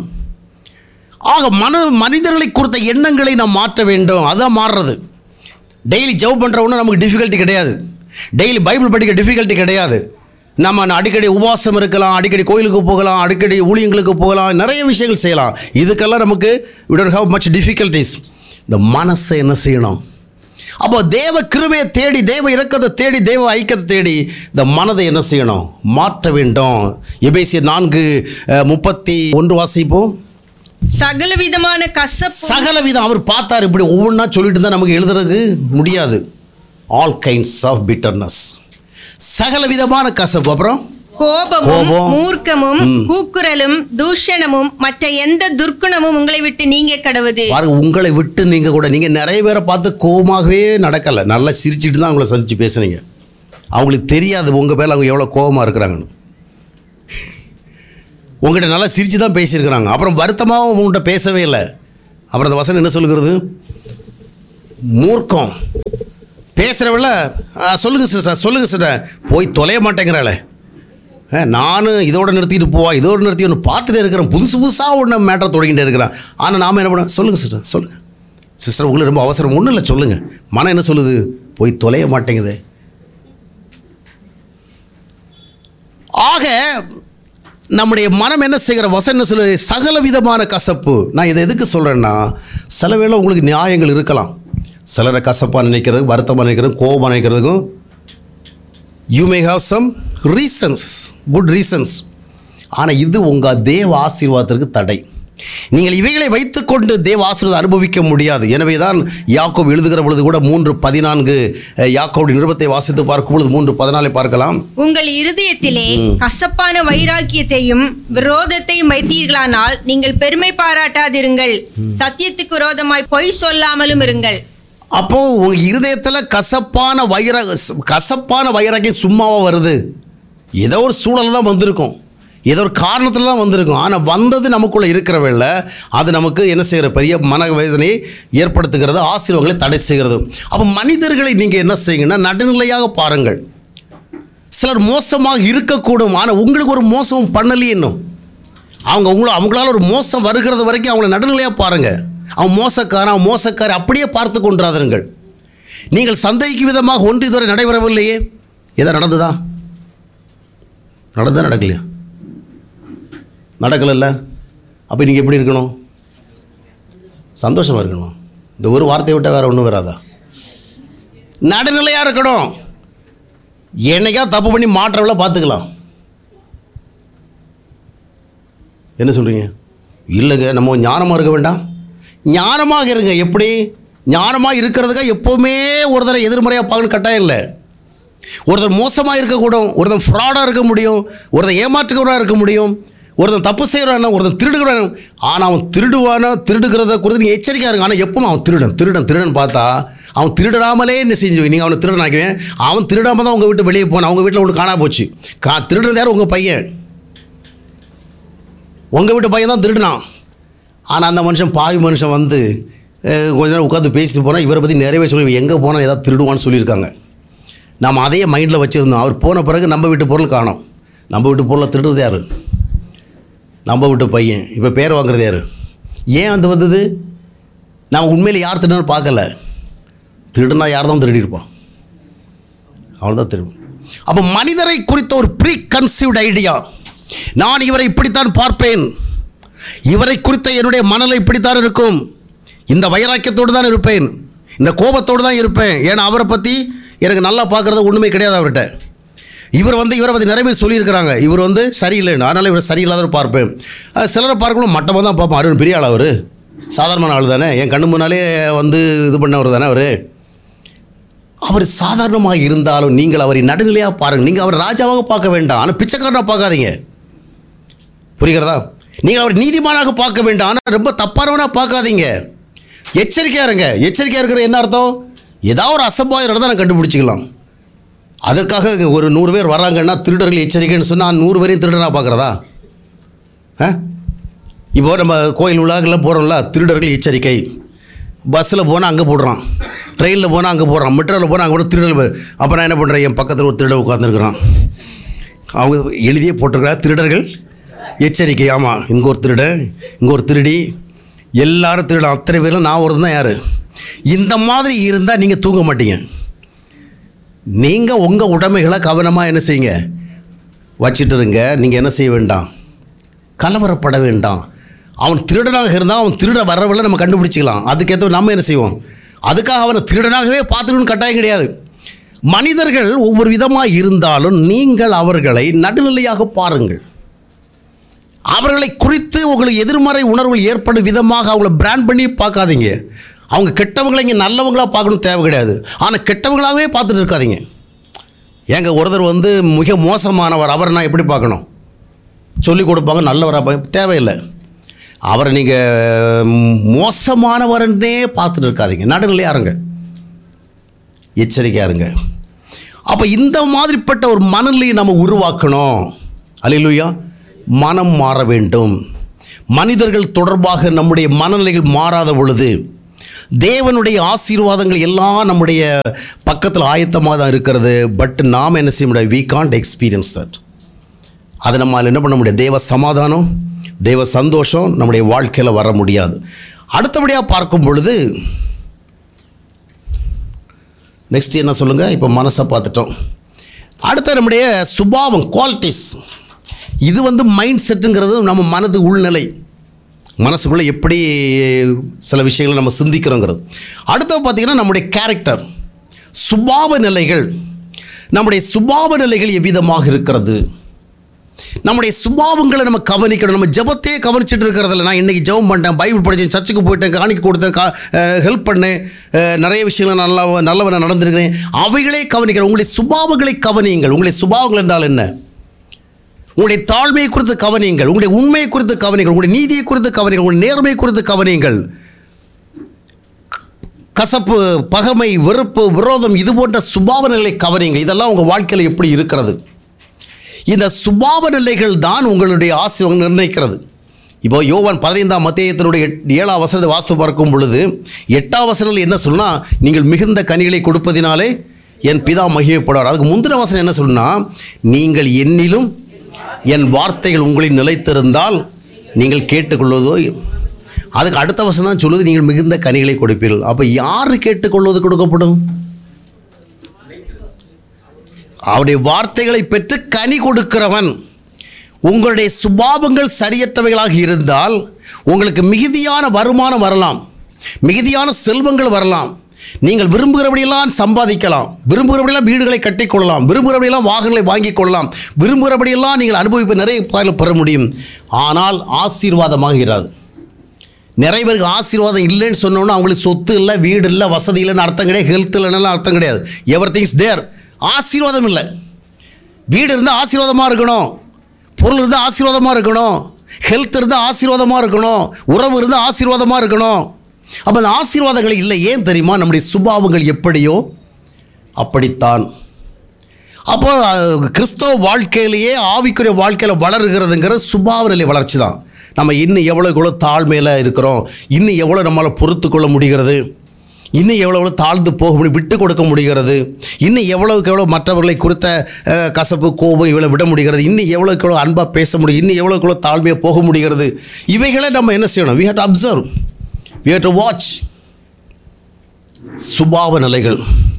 ஆக மன மனிதர்களை குறித்த எண்ணங்களை நாம் மாற்ற வேண்டும். அதுதான் மாறுறது. டெய்லி ஜெபம் பண்ணுறவொன்னும் நமக்கு டிஃபிகல்ட்டி கிடையாது. டெய்லி பைபிள் படிக்க டிஃபிகல்ட்டி கிடையாது. நம்ம அடிக்கடி உபவாசம் இருக்கலாம், அடிக்கடி கோயிலுக்கு போகலாம், அடிக்கடி ஊழியங்களுக்கு போகலாம், நிறைய விஷயங்கள் செய்யலாம். இதுக்கெல்லாம் நமக்கு we don't have much difficulties. இந்த மனசை என்ன செய்யணும். அப்போ தேவ கிருபையை தேடி, தேவ இரக்கத்தை தேடி, தேவ ஐக்கியத்தை தேடி இந்த மனதை என்ன செய்யணும், மாற்ற வேண்டும். எபேசியர் நான்கு முப்பத்தி ஒன்று வாசிப்போம்.
சகல விதமான கசப்பு,
சகல விதம். அவர் பார்த்தார், இப்படி ஒவ்வொன்றா சொல்லிட்டு தான் நமக்கு எழுதுறதுக்கு முடியாது. ஆல் கைண்ட்ஸ் ஆஃப் பிட்டர்னஸ், சகல விதமான கசப்பு. அப்புறம்
கோபமும் மூர்க்கமும் கூக்குரலும் தூஷணமும் மற்ற எந்த துர்க்குணமும் உங்களை விட்டு நீங்க கடவுது.
பாருங்க, உங்களை விட்டு நீங்க கூட, நீங்க நிறைய பேரை பார்த்து கோபமாகவே நடக்கல, நல்லா சிரிச்சுட்டு தான் உங்களை சந்திச்சு பேசுனீங்க. அவங்களுக்கு தெரியாது உங்கள் பேரில் அவங்க எவ்வளோ கோபமாக இருக்கிறாங்கன்னு. உங்கள்கிட்ட நல்லா சிரித்து தான் பேசியிருக்கிறாங்க, அப்புறம் வருத்தமாகவும் உங்கள்கிட்ட பேசவே இல்லை. அப்புறம் அந்த வசனம் என்ன சொல்லுகிறது? மூர்க்கம் பேசுகிறவள சொல்லுங்கள் சிஸ்டர், சொல்லுங்கள் சிஸ்டர், போய் தொலைய மாட்டேங்கிறாளே, நான் இதோட நிறுத்திட்டு போவா, இதோட நிறுத்தி ஒன்று பார்த்துட்டே இருக்கிறேன், புதுசு புதுசாக ஒன்று மேட்டரை தொடங்கிட்டே இருக்கிறேன். ஆனால் நாம் என்ன பண்ண? சொல்லுங்கள் சிஸ்டர், சொல்லுங்கள் சிஸ்டர், உங்களுக்கு ரொம்ப அவசரம். ஒன்றும் இல்லை, சொல்லுங்கள். மனம் என்ன சொல்லுது? போய் தொலைய மாட்டேங்குது. ஆக நம்முடைய மனம் என்ன செய்கிற? வசனம் என்ன சொல்லுது? சகல விதமான கசப்பு. நான் இதை எதுக்கு சொல்கிறேன்னா, சில வேளை உங்களுக்கு நியாயங்கள் இருக்கலாம். சிலரை கசப்பாக நினைக்கிறது, வருத்தமாக நினைக்கிறது, கோபமாக நினைக்கிறதுக்கும் you may have some reasons, good reasons. ஆனால் இது உங்கள் தேவ ஆசீர்வாதத்திற்கு தடை. நீங்கள் இவைகளை வைத்துக்கொண்டு தேவ ஆசீர்வாதம் அனுபவிக்க முடியாது. எனவே தான் யாக்கோபு எழுதுகிற பொழுது கூட மூன்று பதினான்கு யாக்கோபுடைய நிருபத்தை வாசித்து பார்க்கும் பொழுது மூன்று பதினாலை பார்க்கலாம்.
உங்கள் இருதயத்திலே கசப்பான வைராக்கியத்தையும் விரோதத்தையும் வைத்தீர்களானால் நீங்கள் பெருமை பாராட்டாதிருங்கள், சத்தியத்துக்கு விரோதமாய் பொய் சொல்லாமலும் இருங்கள்.
அப்போ உங்க இருதயத்தில் கசப்பான வைர கசப்பான வைராக்கியம் சும்மாவா வருது? ஏதோ ஒரு சூழல் தான் வந்திருக்கும், ஏதோ ஒரு காரணத்தில் தான் வந்திருக்கும். ஆனால் வந்தது நமக்குள்ளே இருக்கிறவல்ல, அது நமக்கு என்ன செய்கிற? பெரிய மனவேதனையை ஏற்படுத்துகிறது, ஆசீர்வாதங்களை தடை செய்கிறது. அப்போ மனிதர்களை நீங்கள் என்ன செய்யுங்கன்னா நடுநிலையாக பாருங்கள். சிலர் மோசமாக இருக்கக்கூடும், ஆனால் உங்களுக்கு ஒரு மோசமும் பண்ணலையே இன்னும். அவங்க உங்களை அவங்களால ஒரு மோசம் வருகிறது வரைக்கும் அவங்கள நடுநிலையாக பாருங்கள். அவன் மோசக்காரன், அவன் மோசக்காரி அப்படியே பார்த்து கொண்டாதீர்கள். நீங்கள் சந்தேகிக்கும் விதமாக ஒன்று இதுவரை நடைபெறவில்லையே. எதா நடந்ததா? நடந்தா நடக்கலையா? நடக்கலைல்ல. அப்போ நீங்கள் எப்படி இருக்கணும்? சந்தோஷமாக இருக்கணும். இந்த ஒரு வார்த்தையை விட்டால் வேறு ஒன்றும் வராதா? நடுநிலையாக இருக்கணும். என்னைக்கா தப்பு பண்ணி மாற்றவளை பார்த்துக்கலாம். என்ன சொல்கிறீங்க? இல்லைங்க, நம்ம ஞானமாக இருக்க வேண்டாம். ஞானமாக இருங்க. எப்படி ஞானமாக இருக்கிறதுக்காக எப்போவுமே ஒருத்தரை எதிர்மறையாக பார்க்கணும் கட்டாயம் இல்லை. ஒருத்தர் மோசமாக இருக்கக்கூடும், ஒருத்தன் ஃப்ராடாக இருக்க முடியும், ஒருத்தன் ஏமாற்றுக்கிறவராக இருக்க முடியும், ஒருத்தன் தப்பு செய்கிறானா, ஒருத்தன் திருடுகிறான். ஆனால் அவன் திருடுவானா, திருடுகிறத குறித்து நீங்கள் எச்சரிக்கையாக இருங்க. ஆனால் எப்பவும் அவன் திருடன் திருடன் திருடன் பார்த்தா அவன் திருடாமலே என்ன செஞ்சு நீங்கள் அவனை திருடன் ஆக்குவேன். அவன் திருடாமல் தான் உங்கள் வீட்டு வெளியே போனான், அவங்க வீட்டில் ஒன்று காணா போச்சு. கா திருடுறது யார்? உங்கள் பையன். உங்கள் வீட்டு பையன் தான் திருடினான். ஆனால் அந்த மனுஷன் பாவி மனுஷன் வந்து கொஞ்ச நேரம் உட்காந்து பேசிட்டு போனால் இவரை பற்றி நிறையவே சொல்லி எங்கே போனால் ஏதாவது திருடுவான்னு சொல்லியிருக்காங்க. நம்ம அதையே மைண்டில் வச்சுருந்தோம். அவர் போன பிறகு நம்ம வீட்டு பொருள் காணோம். நம்ம வீட்டு பொருளை திருடுறது யார்? நம்ம வீட்டு பையன். இப்போ பேர் வாங்குறது யார்? ஏன் வந்து வந்தது? நம்ம உண்மையில் யார் திருடுன்னு பார்க்கல. திருடுனா யார் தான் திருடியிருப்பான்? அவள் தான் திருடும். அப்போ மனிதரை குறித்த ஒரு ப்ரீ கன்சீவ்ட் ஐடியா, நான் இவரை இப்படித்தான் பார்ப்பேன், இவரை குறித்த என்னுடைய மனநிலை இப்படித்தான் இருக்கும், இந்த வைராக்கியத்தோடு தான் இருப்பேன், இந்த கோபத்தோடு தான் இருப்பேன். ஏன்னா அவரை பற்றி எனக்கு நல்லா பார்க்குறது ஒன்றுமே கிடையாது அவர்கிட்ட. இவர் வந்து இவரை பற்றி நிறைய பேர் சொல்லியிருக்கிறாங்க, இவர் வந்து சரியில்லைன்னு, அதனால் இவர் சரியில்லாத பார்ப்பேன். சிலரை பார்க்கணும் மட்டமாக தான் பார்ப்போம். அருண் பெரிய ஆள், அவர் சாதாரணமான ஆள் தானே, என் கண்ணு முன்னாலே வந்து இது பண்ணவர் தானே அவர். அவர் சாதாரணமாக இருந்தாலும் நீங்கள் அவரை நடுநிலையாக பாருங்கள். நீங்கள் அவர் ராஜாவாக பார்க்க வேண்டாம், ஆனால் பிச்சைக்காரனாக பார்க்காதீங்க. புரிகிறதா? நீங்கள் அவர் நீதிமானாக பார்க்க வேண்டாம், ஆனால் ரொம்ப தப்பானவனாக பார்க்காதீங்க. எச்சரிக்கையாக இருங்க. எச்சரிக்கையாக இருக்கிற என்ன அர்த்தம்? ஏதாவது ஒரு அசம்பாவிதம் தான் நான் கண்டுபிடிச்சிக்கலாம். அதற்காக ஒரு நூறு பேர் வராங்கன்னா திருடர்கள் எச்சரிக்கைன்னு சொன்னால் நூறு பேரையும் திருடனாக பார்க்குறதா? ஆ இப்போ நம்ம கோயில் உலகெல்லாம் போகிறோம்ல, திருடர்கள் எச்சரிக்கை. பஸ்ஸில் போனால் அங்கே போடுறான், ட்ரெயினில் போனால் அங்கே போடுறான், மெட்ரோவில் போனால் அங்கே கூட திருடர்கள். அப்போ நான் என்ன பண்ணுறேன்? என் பக்கத்தில் ஒரு திருடர் உட்காந்துருக்குறான், அவங்க எழுதியே போட்டிருக்கிறா திருடர்கள் எச்சரிக்கை. ஆமாம், இங்கே ஒரு திருடன், இங்கே ஒரு திருடி, எல்லாரும் திருடன், அத்தனை பேரும் நான் ஒரு தான். யார்? இந்த மாதிரி இருந்தால் நீங்கள் தூங்க மாட்டீங்க. நீங்கள் உங்கள் உடைமைகளை கவனமாக என்ன செய்யுங்க, வச்சுட்டு இருங்க. நீங்கள் என்ன செய்ய வேண்டாம், கலவரப்பட வேண்டாம். அவன் திருடனாக இருந்தால் அவன் திருட வரவில்லை நம்ம கண்டுபிடிச்சிக்கலாம். அதுக்கேற்ற நம்ம என்ன செய்வோம், அதுக்காக அவனை திருடனாகவே பார்த்துக்கணும்னு கட்டாயம் கிடையாது. மனிதர்கள் ஒவ்வொரு விதமாக இருந்தாலும் நீங்கள் அவர்களை நடுநிலையாக பாருங்கள். அவர்களை குறித்து உங்களுக்கு எதிர்மறை உணர்வு ஏற்படும் விதமாக அவங்கள பிராண்ட் பண்ணி பார்க்காதீங்க. அவங்க கெட்டவங்களை இங்கே நல்லவங்களாக பார்க்கணும் தேவை கிடையாது, ஆனால் கெட்டவங்களாகவே பார்த்துட்டு இருக்காதீங்க. ஏங்க ஒருத்தர் வந்து மிக மோசமானவர், அவரை நான் எப்படி பார்க்கணும்? சொல்லிக் கொடுப்பாங்க, நல்லவராக தேவையில்லை. அவரை நீங்கள் மோசமானவரன்னே பார்த்துட்டு இருக்காதீங்க, நடுநிலையாக இருங்க, எச்சரிக்கையாக இருங்க. அப்போ இந்த மாதிரிப்பட்ட ஒரு மனநிலையை நம்ம உருவாக்கணும். அல்லேலூயா. மனம் மாற வேண்டும். மனிதர்கள் தொடர்பாக நம்முடைய மனநிலைகள் மாறாத பொழுது தேவனுடைய ஆசீர்வாதங்கள் எல்லாம் நம்முடைய பக்கத்தில் ஆயத்தமாக தான் இருக்கிறது. பட் நாம் என்ன செய்ய முடியாது? We can't experience that. அதை நம்மால் என்ன பண்ண முடியாது? தேவ சமாதானம், தேவ சந்தோஷம் நம்முடைய வாழ்க்கையில் வர முடியாது. அடுத்தபடியாக பார்க்கும் பொழுது நெக்ஸ்ட் என்ன சொல்லுங்கள்? இப்போ மனசை பார்த்துட்டோம். அடுத்த நம்முடைய சுபாவம், குவாலிட்டிஸ். இது வந்து மைண்ட் செட்டுங்கிறது நம்ம மனது உள்நிலை, மனசுக்குள்ளே எப்படி சில விஷயங்களை நம்ம சிந்திக்கிறோங்கிறது. அடுத்தது பார்த்திங்கன்னா நம்முடைய கேரக்டர், சுபாவ நிலைகள். நம்முடைய சுபாவ நிலைகள் எவ்விதமாக இருக்கிறது? நம்முடைய சுபாவங்களை நம்ம கவனிக்கணும். நம்ம ஜெபத்தையே கவனிச்சுட்டு இருக்கிறதில்ல. நான் இன்றைக்கி ஜெபம் பண்ணிட்டேன், பைபிள் படித்தேன், சர்ச்சுக்கு போயிட்டேன், காணிக்க கொடுத்தேன், கா ஹெல்ப் பண்ணேன், நிறைய விஷயங்கள் நல்லா நல்லவன நடந்திருக்கிறேன், அவைகளே கவனிக்கிறேன். உங்களுடைய சுபாவங்களை கவனியுங்கள். உங்களுடைய சுபாவங்கள் என்றால் என்ன? உங்களுடைய தாழ்மையை குறித்து கவனியுங்கள், உங்களுடைய உண்மையை குறித்து கவனியுங்கள், உங்களுடைய நீதியை குறித்து கவனியுங்கள், உங்களுடைய நேர்மையை குறித்து கவனியுங்கள். கசப்பு, பகமை, வெறுப்பு, விரோதம், இது போன்ற சுபாவ நிலை கவனியுங்கள். இதெல்லாம் உங்கள் வாழ்க்கையில் எப்படி இருக்கிறது? இந்த சுபாவ நிலைகள் தான் உங்களுடைய ஆசீர்வாதம் நிர்ணயிக்கிறது. இப்போ யோவான் பதினைந்தாம் அத்தியாயத்தினுடைய ஏழாம் வசனத்தை வாசித்து பார்க்கும் பொழுது எட்டாம் வசனத்தில் என்ன சொல்லுன்னா, நீங்கள் மிகுந்த கனிகளை கொடுப்பதினாலே என் பிதா மகிமைப்படுவார். அதுக்கு முந்தின வசனம் என்ன சொல்லுன்னா, நீங்கள் என்னிலும் என் வார்த்தைகள் உங்களில் நிலைத்திருந்தால் நீங்கள் கேட்டுக்கொள்வதோ. அதுக்கு அடுத்த வசனம் தான் சொல்லுது, நீங்கள் மிகுந்த கனிகளை கொடுப்பீர்கள். அப்போ யார் கேட்டுக்கொள்வது கொடுக்கப்படும்? அவருடைய வார்த்தைகளை பெற்று கனி கொடுக்கிறவன். உங்களுடைய சுபாவங்கள் சரியற்றவைகளாக இருந்தால் உங்களுக்கு மிகுதியான வருமானம் வரலாம், மிகுதியான செல்வங்கள் வரலாம், நீங்கள் விரும்புகிறபடியெல்லாம் சம்பாதிக்கலாம், விரும்புகிறபடியெல்லாம் வீடுகளை கட்டிக்கொள்ளலாம், விரும்புகிறபடியெல்லாம் வாகனங்களை வாங்கிக் கொள்ளலாம், விரும்புகிறபடியெல்லாம் நீங்கள் அனுபவிப்பு நிறைய பெற முடியும். ஆனால் ஆசீர்வாதமாக இராது. நிறைய பேருக்கு ஆசீர்வாதம் இல்லைன்னு சொன்னோன்னா அவங்களுக்கு சொத்து இல்லை, வீடு இல்லை, வசதி இல்லைன்னு அர்த்தம் கிடையாது, ஹெல்த் இல்லைன்னு அர்த்தம் கிடையாது. எவ்ரி திங்ஸ் தேர். ஆசீர்வாதம் இல்லை. வீடு இருந்தால் ஆசீர்வாதமாக இருக்கணும், பொருள் இருந்தால் ஆசீர்வாதமாக இருக்கணும், ஹெல்த் இருந்தால் ஆசீர்வாதமாக இருக்கணும், உறவு இருந்தால் ஆசீர்வாதமாக இருக்கணும். அப்போ அந்த ஆசீர்வாதங்கள் இல்லை. ஏன் தெரியுமா? நம்முடைய சுபாவங்கள் எப்படியோ அப்படித்தான். அப்போ கிறிஸ்தவ வாழ்க்கையிலேயே ஆவிக்குரிய வாழ்க்கையில் வளருகிறதுங்கிற சுபாவ நிலை வளர்ச்சி தான். நம்ம இன்னும் எவ்வளோ எவ்வளோ தாழ்மையில் இருக்கிறோம், இன்னும் எவ்வளோ நம்மளால் பொறுத்து கொள்ள முடிகிறது, இன்னும் எவ்வளோ எவ்வளோ தாழ்ந்து போக முடியும், விட்டு கொடுக்க முடிகிறது, இன்னும் எவ்வளோக்கு எவ்வளோ மற்றவர்களை குறித்த கசப்பு, கோபம் இவ்வளோ விட முடிகிறது, இன்னும் எவ்வளோக்கு எவ்வளோ அன்பாக பேச முடியும், இன்னும் எவ்வளோக்கு எவ்வளோ தாழ்மையாக போக முடிகிறது. இவைகளை நம்ம என்ன செய்யணும்? we have to observe, we have to watch. சுபாவ நிலைகள்.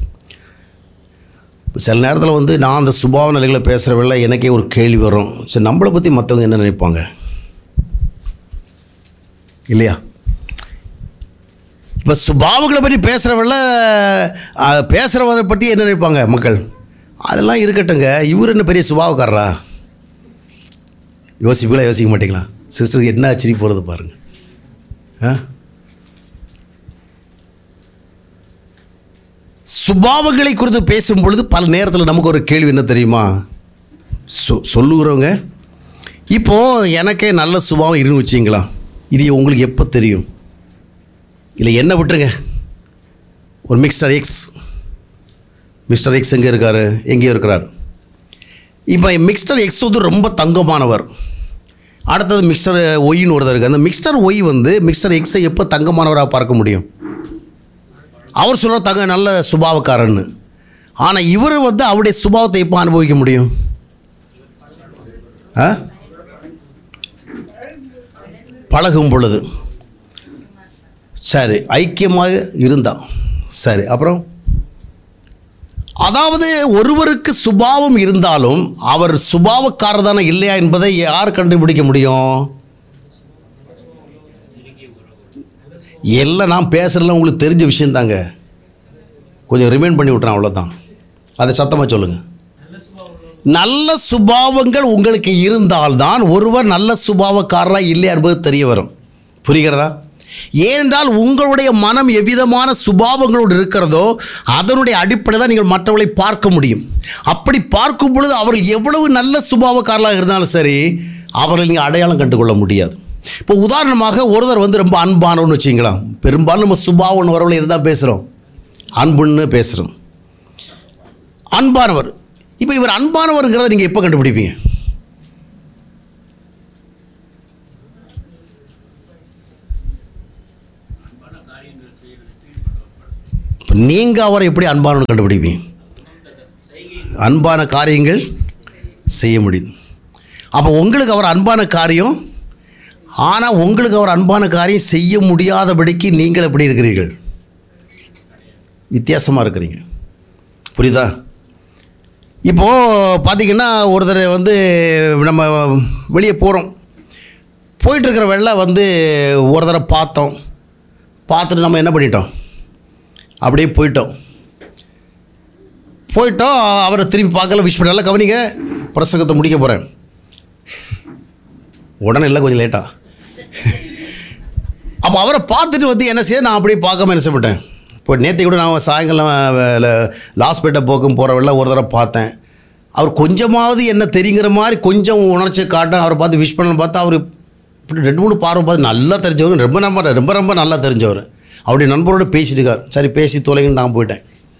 சில நேரத்தில் வந்து நான் அந்த சுபாவ நிலைகளை பேசுகிறவங்கள எனக்கே ஒரு கேள்வி வரும், சரி நம்மளை பற்றி மற்றவங்க என்ன நினைப்பாங்க இல்லையா? இப்போ சுபாவங்களை பற்றி பேசுகிறவங்கள பேசுகிறவதை பற்றி என்ன நினைப்பாங்க மக்கள்? அதெல்லாம் இருக்கட்டுங்க, இவர் என்ன பெரிய சுபாவக்காரரா? யோசிப்பீங்களா? யோசிக்க மாட்டீங்களா? சிஸ்டருக்கு என்ன ஆச்சரிய போகிறது பாருங்கள். ஆ சுபாவங்களை குறித்து பேசும் பொழுது பல நேரத்தில் நமக்கு ஒரு கேள்வி என்ன தெரியுமா? சொ சொல்லுகிறவங்க இப்போது எனக்கே நல்ல சுபாவம் இருந்து வச்சிங்களா, இது உங்களுக்கு எப்போ தெரியும்? இல்லை என்ன விட்டுருங்க, ஒரு மிஸ்டர் எக்ஸ், மிஸ்டர் எக்ஸ் எங்கே இருக்கார்? எங்கேயோ இருக்கிறார். இப்போ மிஸ்டர் எக்ஸ் வந்து ரொம்ப தங்கமானவர். அடுத்தது மிஸ்டர் ஒய்ன்னு ஒருத்தர் இருக்குது. அந்த மிஸ்டர் ஒய் வந்து மிஸ்டர் எக்ஸை எப்போ தங்கமானவராக பார்க்க முடியும்? அவர் சொல்கிற தங்க நல்ல சுபாவக்காரன்னு. ஆனால் இவர் வந்து அவருடைய சுபாவத்தை எப்போ அனுபவிக்க முடியும்? ஆ பழகும் பொழுது. சரி, ஐக்கியமாக இருந்தால் சரி. அப்புறம் அதாவது ஒருவருக்கு சுபாவம் இருந்தாலும் அவர் சுபாவக்காரர் தானே இல்லையா என்பதை யார் கண்டுபிடிக்க முடியும்? எல்லாம் நான் பேசுகிறதுலாம் உங்களுக்கு தெரிஞ்ச விஷயந்தாங்க, கொஞ்சம் ரிமைண்ட் பண்ணி விட்றேன், அவ்வளோதான். அதை சத்தமாக சொல்லுங்கள். நல்ல சுபாவங்கள் உங்களுக்கு இருந்தால்தான் ஒருவர் நல்ல சுபாவக்காரராக இல்லையா என்பது தெரிய வரும். புரிகிறதா? ஏனென்றால் உங்களுடைய மனம் எவ்விதமான சுபாவங்களோடு இருக்கிறதோ அதனுடைய அடிப்படையில் தான் நீங்கள் மற்றவர்களை பார்க்க முடியும். அப்படி பார்க்கும் பொழுது அவர்கள் எவ்வளவு நல்ல சுபாவக்காரர்களாக இருந்தாலும் சரி, அவர்களை நீங்கள் அடையாளம் கண்டுகொள்ள முடியாது. இப்போ உதாரணமாக ஒருத்தர் வந்து ரொம்ப அன்பானவன்னு வச்சிங்களா, பெரும்பாலும் நம்ம சுபாவம் வரவங்களை எது தான் பேசுகிறோம்? அன்புன்னு பேசுகிறோம். அன்பானவர். இப்போ இவர் அன்பானவருங்கிறத நீங்கள் எப்போ கண்டுபிடிப்பீங்க? இப்போ நீங்கள் அவரை எப்படி அன்பானவர் கண்டுபிடிப்பீங்க? அன்பான காரியங்கள் செய்ய முடியும். அப்போ உங்களுக்கு அவர் அன்பான காரியம், ஆனால் உங்களுக்கு அவர் அன்பான காரியம் செய்ய முடியாதபடிக்கு நீங்கள் எப்படி இருக்கிறீர்கள்? வித்தியாசமாக இருக்கிறீங்க. புரியுதா? இப்போது பார்த்திங்கன்னா ஒருத்தர் வந்து நம்ம வெளியே போகிறோம், போயிட்டுருக்கிற வெள்ளை வந்து ஒரு தடவை பார்த்தோம், பார்த்துட்டு நம்ம என்ன பண்ணிட்டோம், அப்படியே போயிட்டோம் போயிட்டோம் அவரை திரும்பி பார்க்கல, விஷ் பண்ண. நல்லா கவனிங்க, பிரசங்கத்தை முடிக்க போகிறேன். உடனே இல்லை, கொஞ்சம் லேட்டாக. அப்போ அவரை பார்த்துட்டு வந்து என்ன செய்ய, நான் அப்படியே பார்க்காம என்ன செய்யப்பட்டேன். இப்போ நேற்று கூட நான் சாயங்காலம் லாஸ்பேட்டை போக்கும் போகிற வெள்ள ஒரு தடவை பார்த்தேன். அவர் கொஞ்சமாவது என்ன தெரிங்கிற மாதிரி கொஞ்சம் உணர்ச்சி காட்டும். அவரை பார்த்து விஷ் பண்ணணும்னு பார்த்தா அவர் இப்படி ரெண்டு மூணு பார்வை பார்த்து நல்லா தெரிஞ்சவர், ரொம்ப ரொம்ப ரொம்ப ரொம்ப நல்லா தெரிஞ்சவர். அவருடைய நண்பரோடு பேசிட்டு இருக்கார். சரி பேசி தொலைங்கன்னு நான் போயிட்டேன்.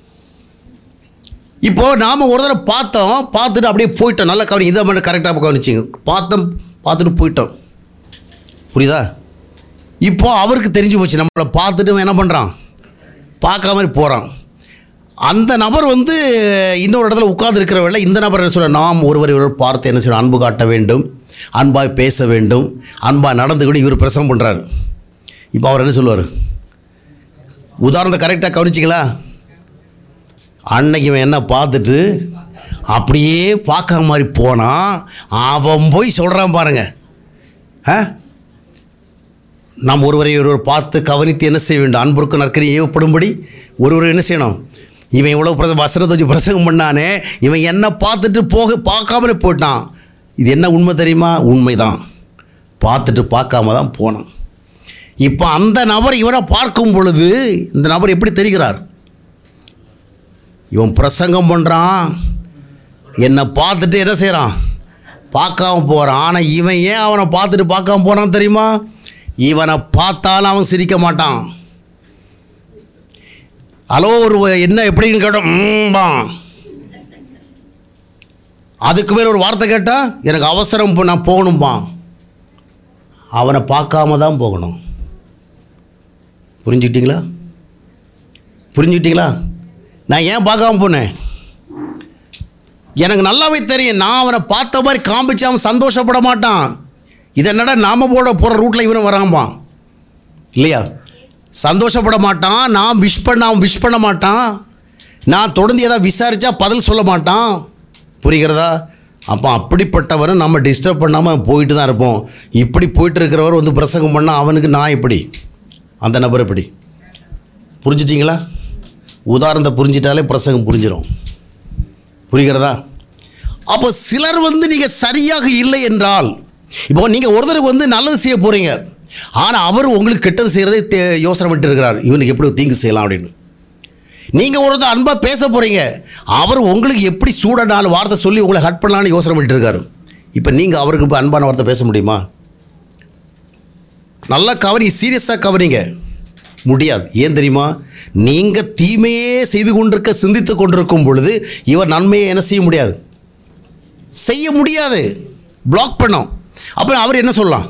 இப்போது நாம் ஒரு தடவை பார்த்தோம், பார்த்துட்டு அப்படியே போயிட்டோம். நல்லா கவனி, இதை மட்டும் கரெக்டாக கவனிச்சிங்க. பார்த்தோம், பார்த்துட்டு போயிட்டோம். புரியுதா? இப்போ அவருக்கு தெரிஞ்சு போச்சு, நம்மளை பார்த்துட்டு என்ன பண்ணுறான், பார்க்காம போகிறான். அந்த நபர் வந்து இன்னொரு இடத்துல உட்கார்ந்து இருக்கிறவங்கள இந்த நபர் என்ன சொல்ல, நாம் ஒருவர் இவர் பார்த்து என்ன செய்யணும், அன்பு காட்ட வேண்டும், அன்பாய் பேச வேண்டும், அன்பாக நடந்து கூட இவர் பிரசங்கம் பண்ணுறாரு. இப்போ அவர் என்ன சொல்லுவார்? உதாரணத்தை கரெக்டாக கவனிச்சிங்களா? அன்னைக்கு இவன் என்ன பார்த்துட்டு அப்படியே பார்க்காம மாதிரி போனான், அவன் போய் சொல்கிறான் பாருங்க. ஆ நாம் ஒருவரை ஒருவர் பார்த்து கவனித்து என்ன செய்ய வேண்டும், அன்புக்கு நற்கரி ஏவப்படும்படி ஒருவர் என்ன செய்யணும். இவன் இவ்வளோ பிரச வசனத்தை வச்சு பிரசங்கம் பண்ணானே, இவன் என்ன பார்த்துட்டு போக பார்க்காமலே போயிட்டான். இது என்ன உண்மை தெரியுமா? உண்மைதான், பார்த்துட்டு பார்க்காம தான் போனான். இப்போ அந்த நபர் இவனை பார்க்கும் பொழுது இந்த நபர் எப்படி தெரிகிறார்? இவன் பிரசங்கம் பண்ணுறான், என்னை பார்த்துட்டு என்ன செய்கிறான், பார்க்காம போகிறான். ஆனால் இவன் ஏன் அவனை பார்த்துட்டு பார்க்காம போனான் தெரியுமா? இவனை பார்த்தாலும் அவன் சிரிக்க மாட்டான். ஹலோ ஒரு என்ன எப்படின்னு கேட்டோம், அதுக்கு மேலே ஒரு வார்த்தை கேட்டால் எனக்கு அவசரம், நான் போகணும்பா. அவனை பார்க்காம தான் போகணும். புரிஞ்சுக்கிட்டீங்களா? புரிஞ்சுக்கிட்டீங்களா? நான் ஏன் பார்க்காம போனேன்? எனக்கு நல்லாவே தெரியும், நான் அவனை பார்த்த மாதிரி காமிச்சு அவன் சந்தோஷப்பட மாட்டான். இதை என்னடா நாம் போட போகிற ரூட்டில் இவனும் வராம்பான் இல்லையா? சந்தோஷப்பட மாட்டான். நான் விஷ் பண்ண அவன் விஷ் பண்ண மாட்டான். நான் தொடர்ந்து ஏதாவது விசாரித்தா பதில் சொல்ல மாட்டான். புரிகிறதா? அப்போ அப்படிப்பட்டவரை நம்ம டிஸ்டர்ப் பண்ணாமல் போயிட்டு தான் இருப்போம். இப்படி போயிட்டு இருக்கிறவர் வந்து பிரசங்கம் பண்ணால் அவனுக்கு நான் எப்படி, அந்த நபர் எப்படி? புரிஞ்சிட்டிங்களா? உதாரணத்தை புரிஞ்சிட்டாலே பிரசங்கம் புரிஞ்சிடும். புரிகிறதா? அப்போ சிலர் வந்து நீங்கள் சரியாக இல்லை என்றால், இப்போ நீங்கள் ஒருத்தருக்கு வந்து நல்லது செய்ய போகிறீங்க, ஆனால் அவர் உங்களுக்கு கெட்டது செய்கிறதே யோசனை பண்ணிட்டு இருக்கிறார், இவனுக்கு எப்படி தீங்கு செய்யலாம் அப்படின்னு. நீங்கள் ஒருத்தர் அன்பாக பேச போகிறீங்க, அவர் உங்களுக்கு எப்படி சூட நாலு வார்த்தை சொல்லி உங்களை ஹட் பண்ணலான்னு யோசனை பண்ணிட்டு இருக்காரு. இப்போ நீங்கள் அவருக்கு இப்போ அன்பான வார்த்தை பேச முடியுமா? நல்லா கவனி, சீரியஸாக கவனிங்க. முடியாது. ஏன் தெரியுமா? நீங்கள் தீமையே செய்து கொண்டிருக்க சிந்தித்து கொண்டிருக்கும் பொழுது இவர் நன்மையை என்ன செய்ய முடியாது, செய்ய முடியாது, பிளாக் பண்ணோம். அப்புறம் அவர் என்ன சொல்லலாம்?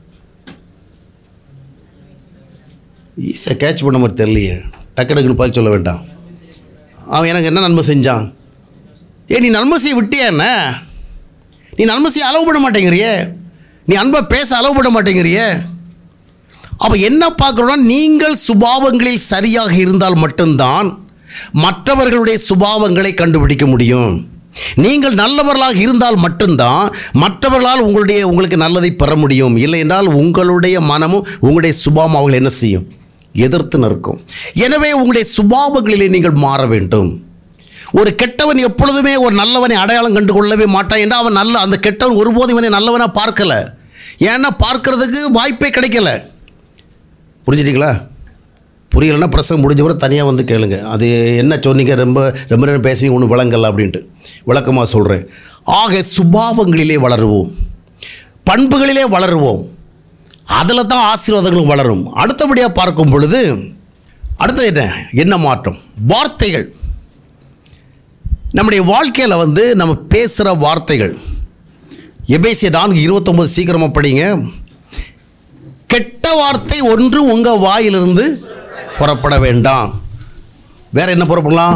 ஈஸியாக கேட்ச் பண்ண மாதிரி தெரியலையே, டக்கு டக்குன்னு பதில் சொல்ல வேண்டாம். அவன் எனக்கு என்ன நன்மை செஞ்சான்? ஏ நீ நன்மை செய்ய விட்டியா? என்ன நீ நன்மை செய்ய அலோவ் பண்ண மாட்டேங்கிறியே, நீ அன்பாக பேச அலோவ் பண்ண மாட்டேங்கிறியே. அப்போ என்ன பார்க்குறோன்னா, நீங்கள் சுபாவங்களில் சரியாக இருந்தால் மட்டும்தான் மற்றவர்களுடைய சுபாவங்களை கண்டுபிடிக்க முடியும். நீங்கள் நல்லவர்களாக இருந்தால் மட்டும்தான் மற்றவர்களால் உங்களுடைய உங்களுக்கு நல்லதை பெற முடியும். இல்லை என்றால் உங்களுடைய மனமும் உங்களுடைய சுபாவம் அவர்கள் என்ன செய்யும், எதிர்த்து நிற்கும். எனவே உங்களுடைய சுபாவங்களிலே நீங்கள் மாற வேண்டும். ஒரு கெட்டவன் எப்பொழுதுமே ஒரு நல்லவனை அடையாளம் கண்டு கொள்ளவே மாட்டான் என்றால் அவன் நல்ல அந்த கெட்டவன் ஒருபோதும் இவனை நல்லவனாக பார்க்கலை. ஏன்னா பார்க்கறதுக்கு வாய்ப்பே கிடைக்கல. புரிஞ்சுட்டிங்களா? புரியலைன்னா பிரசங்கம் முடிஞ்சவரை தனியாக வந்து கேளுங்க. அது என்ன சொன்னீங்க, ரொம்ப ரொம்ப நேரம் பேசி ஒன்று விளங்கல அப்படின்ட்டு விளக்கமாக சொல்கிறேன். ஆக சுபாவங்களிலே வளருவோம், பண்புகளிலே வளருவோம், அதில் தான் ஆசீர்வாதங்களும் வளரும். அடுத்தபடியாக பார்க்கும் பொழுது அடுத்தது என்ன என்ன மாற்றம்? வார்த்தைகள். நம்முடைய வாழ்க்கையில் வந்து நம்ம பேசுகிற வார்த்தைகள், எபேசியர் நான்கு இருபத்தொம்பது சீக்கிரமாக படிங்க. கெட்ட வார்த்தை ஒன்று உங்கள் வாயிலிருந்து புறப்பட வேண்டாம். வேற என்ன புறப்படலாம்?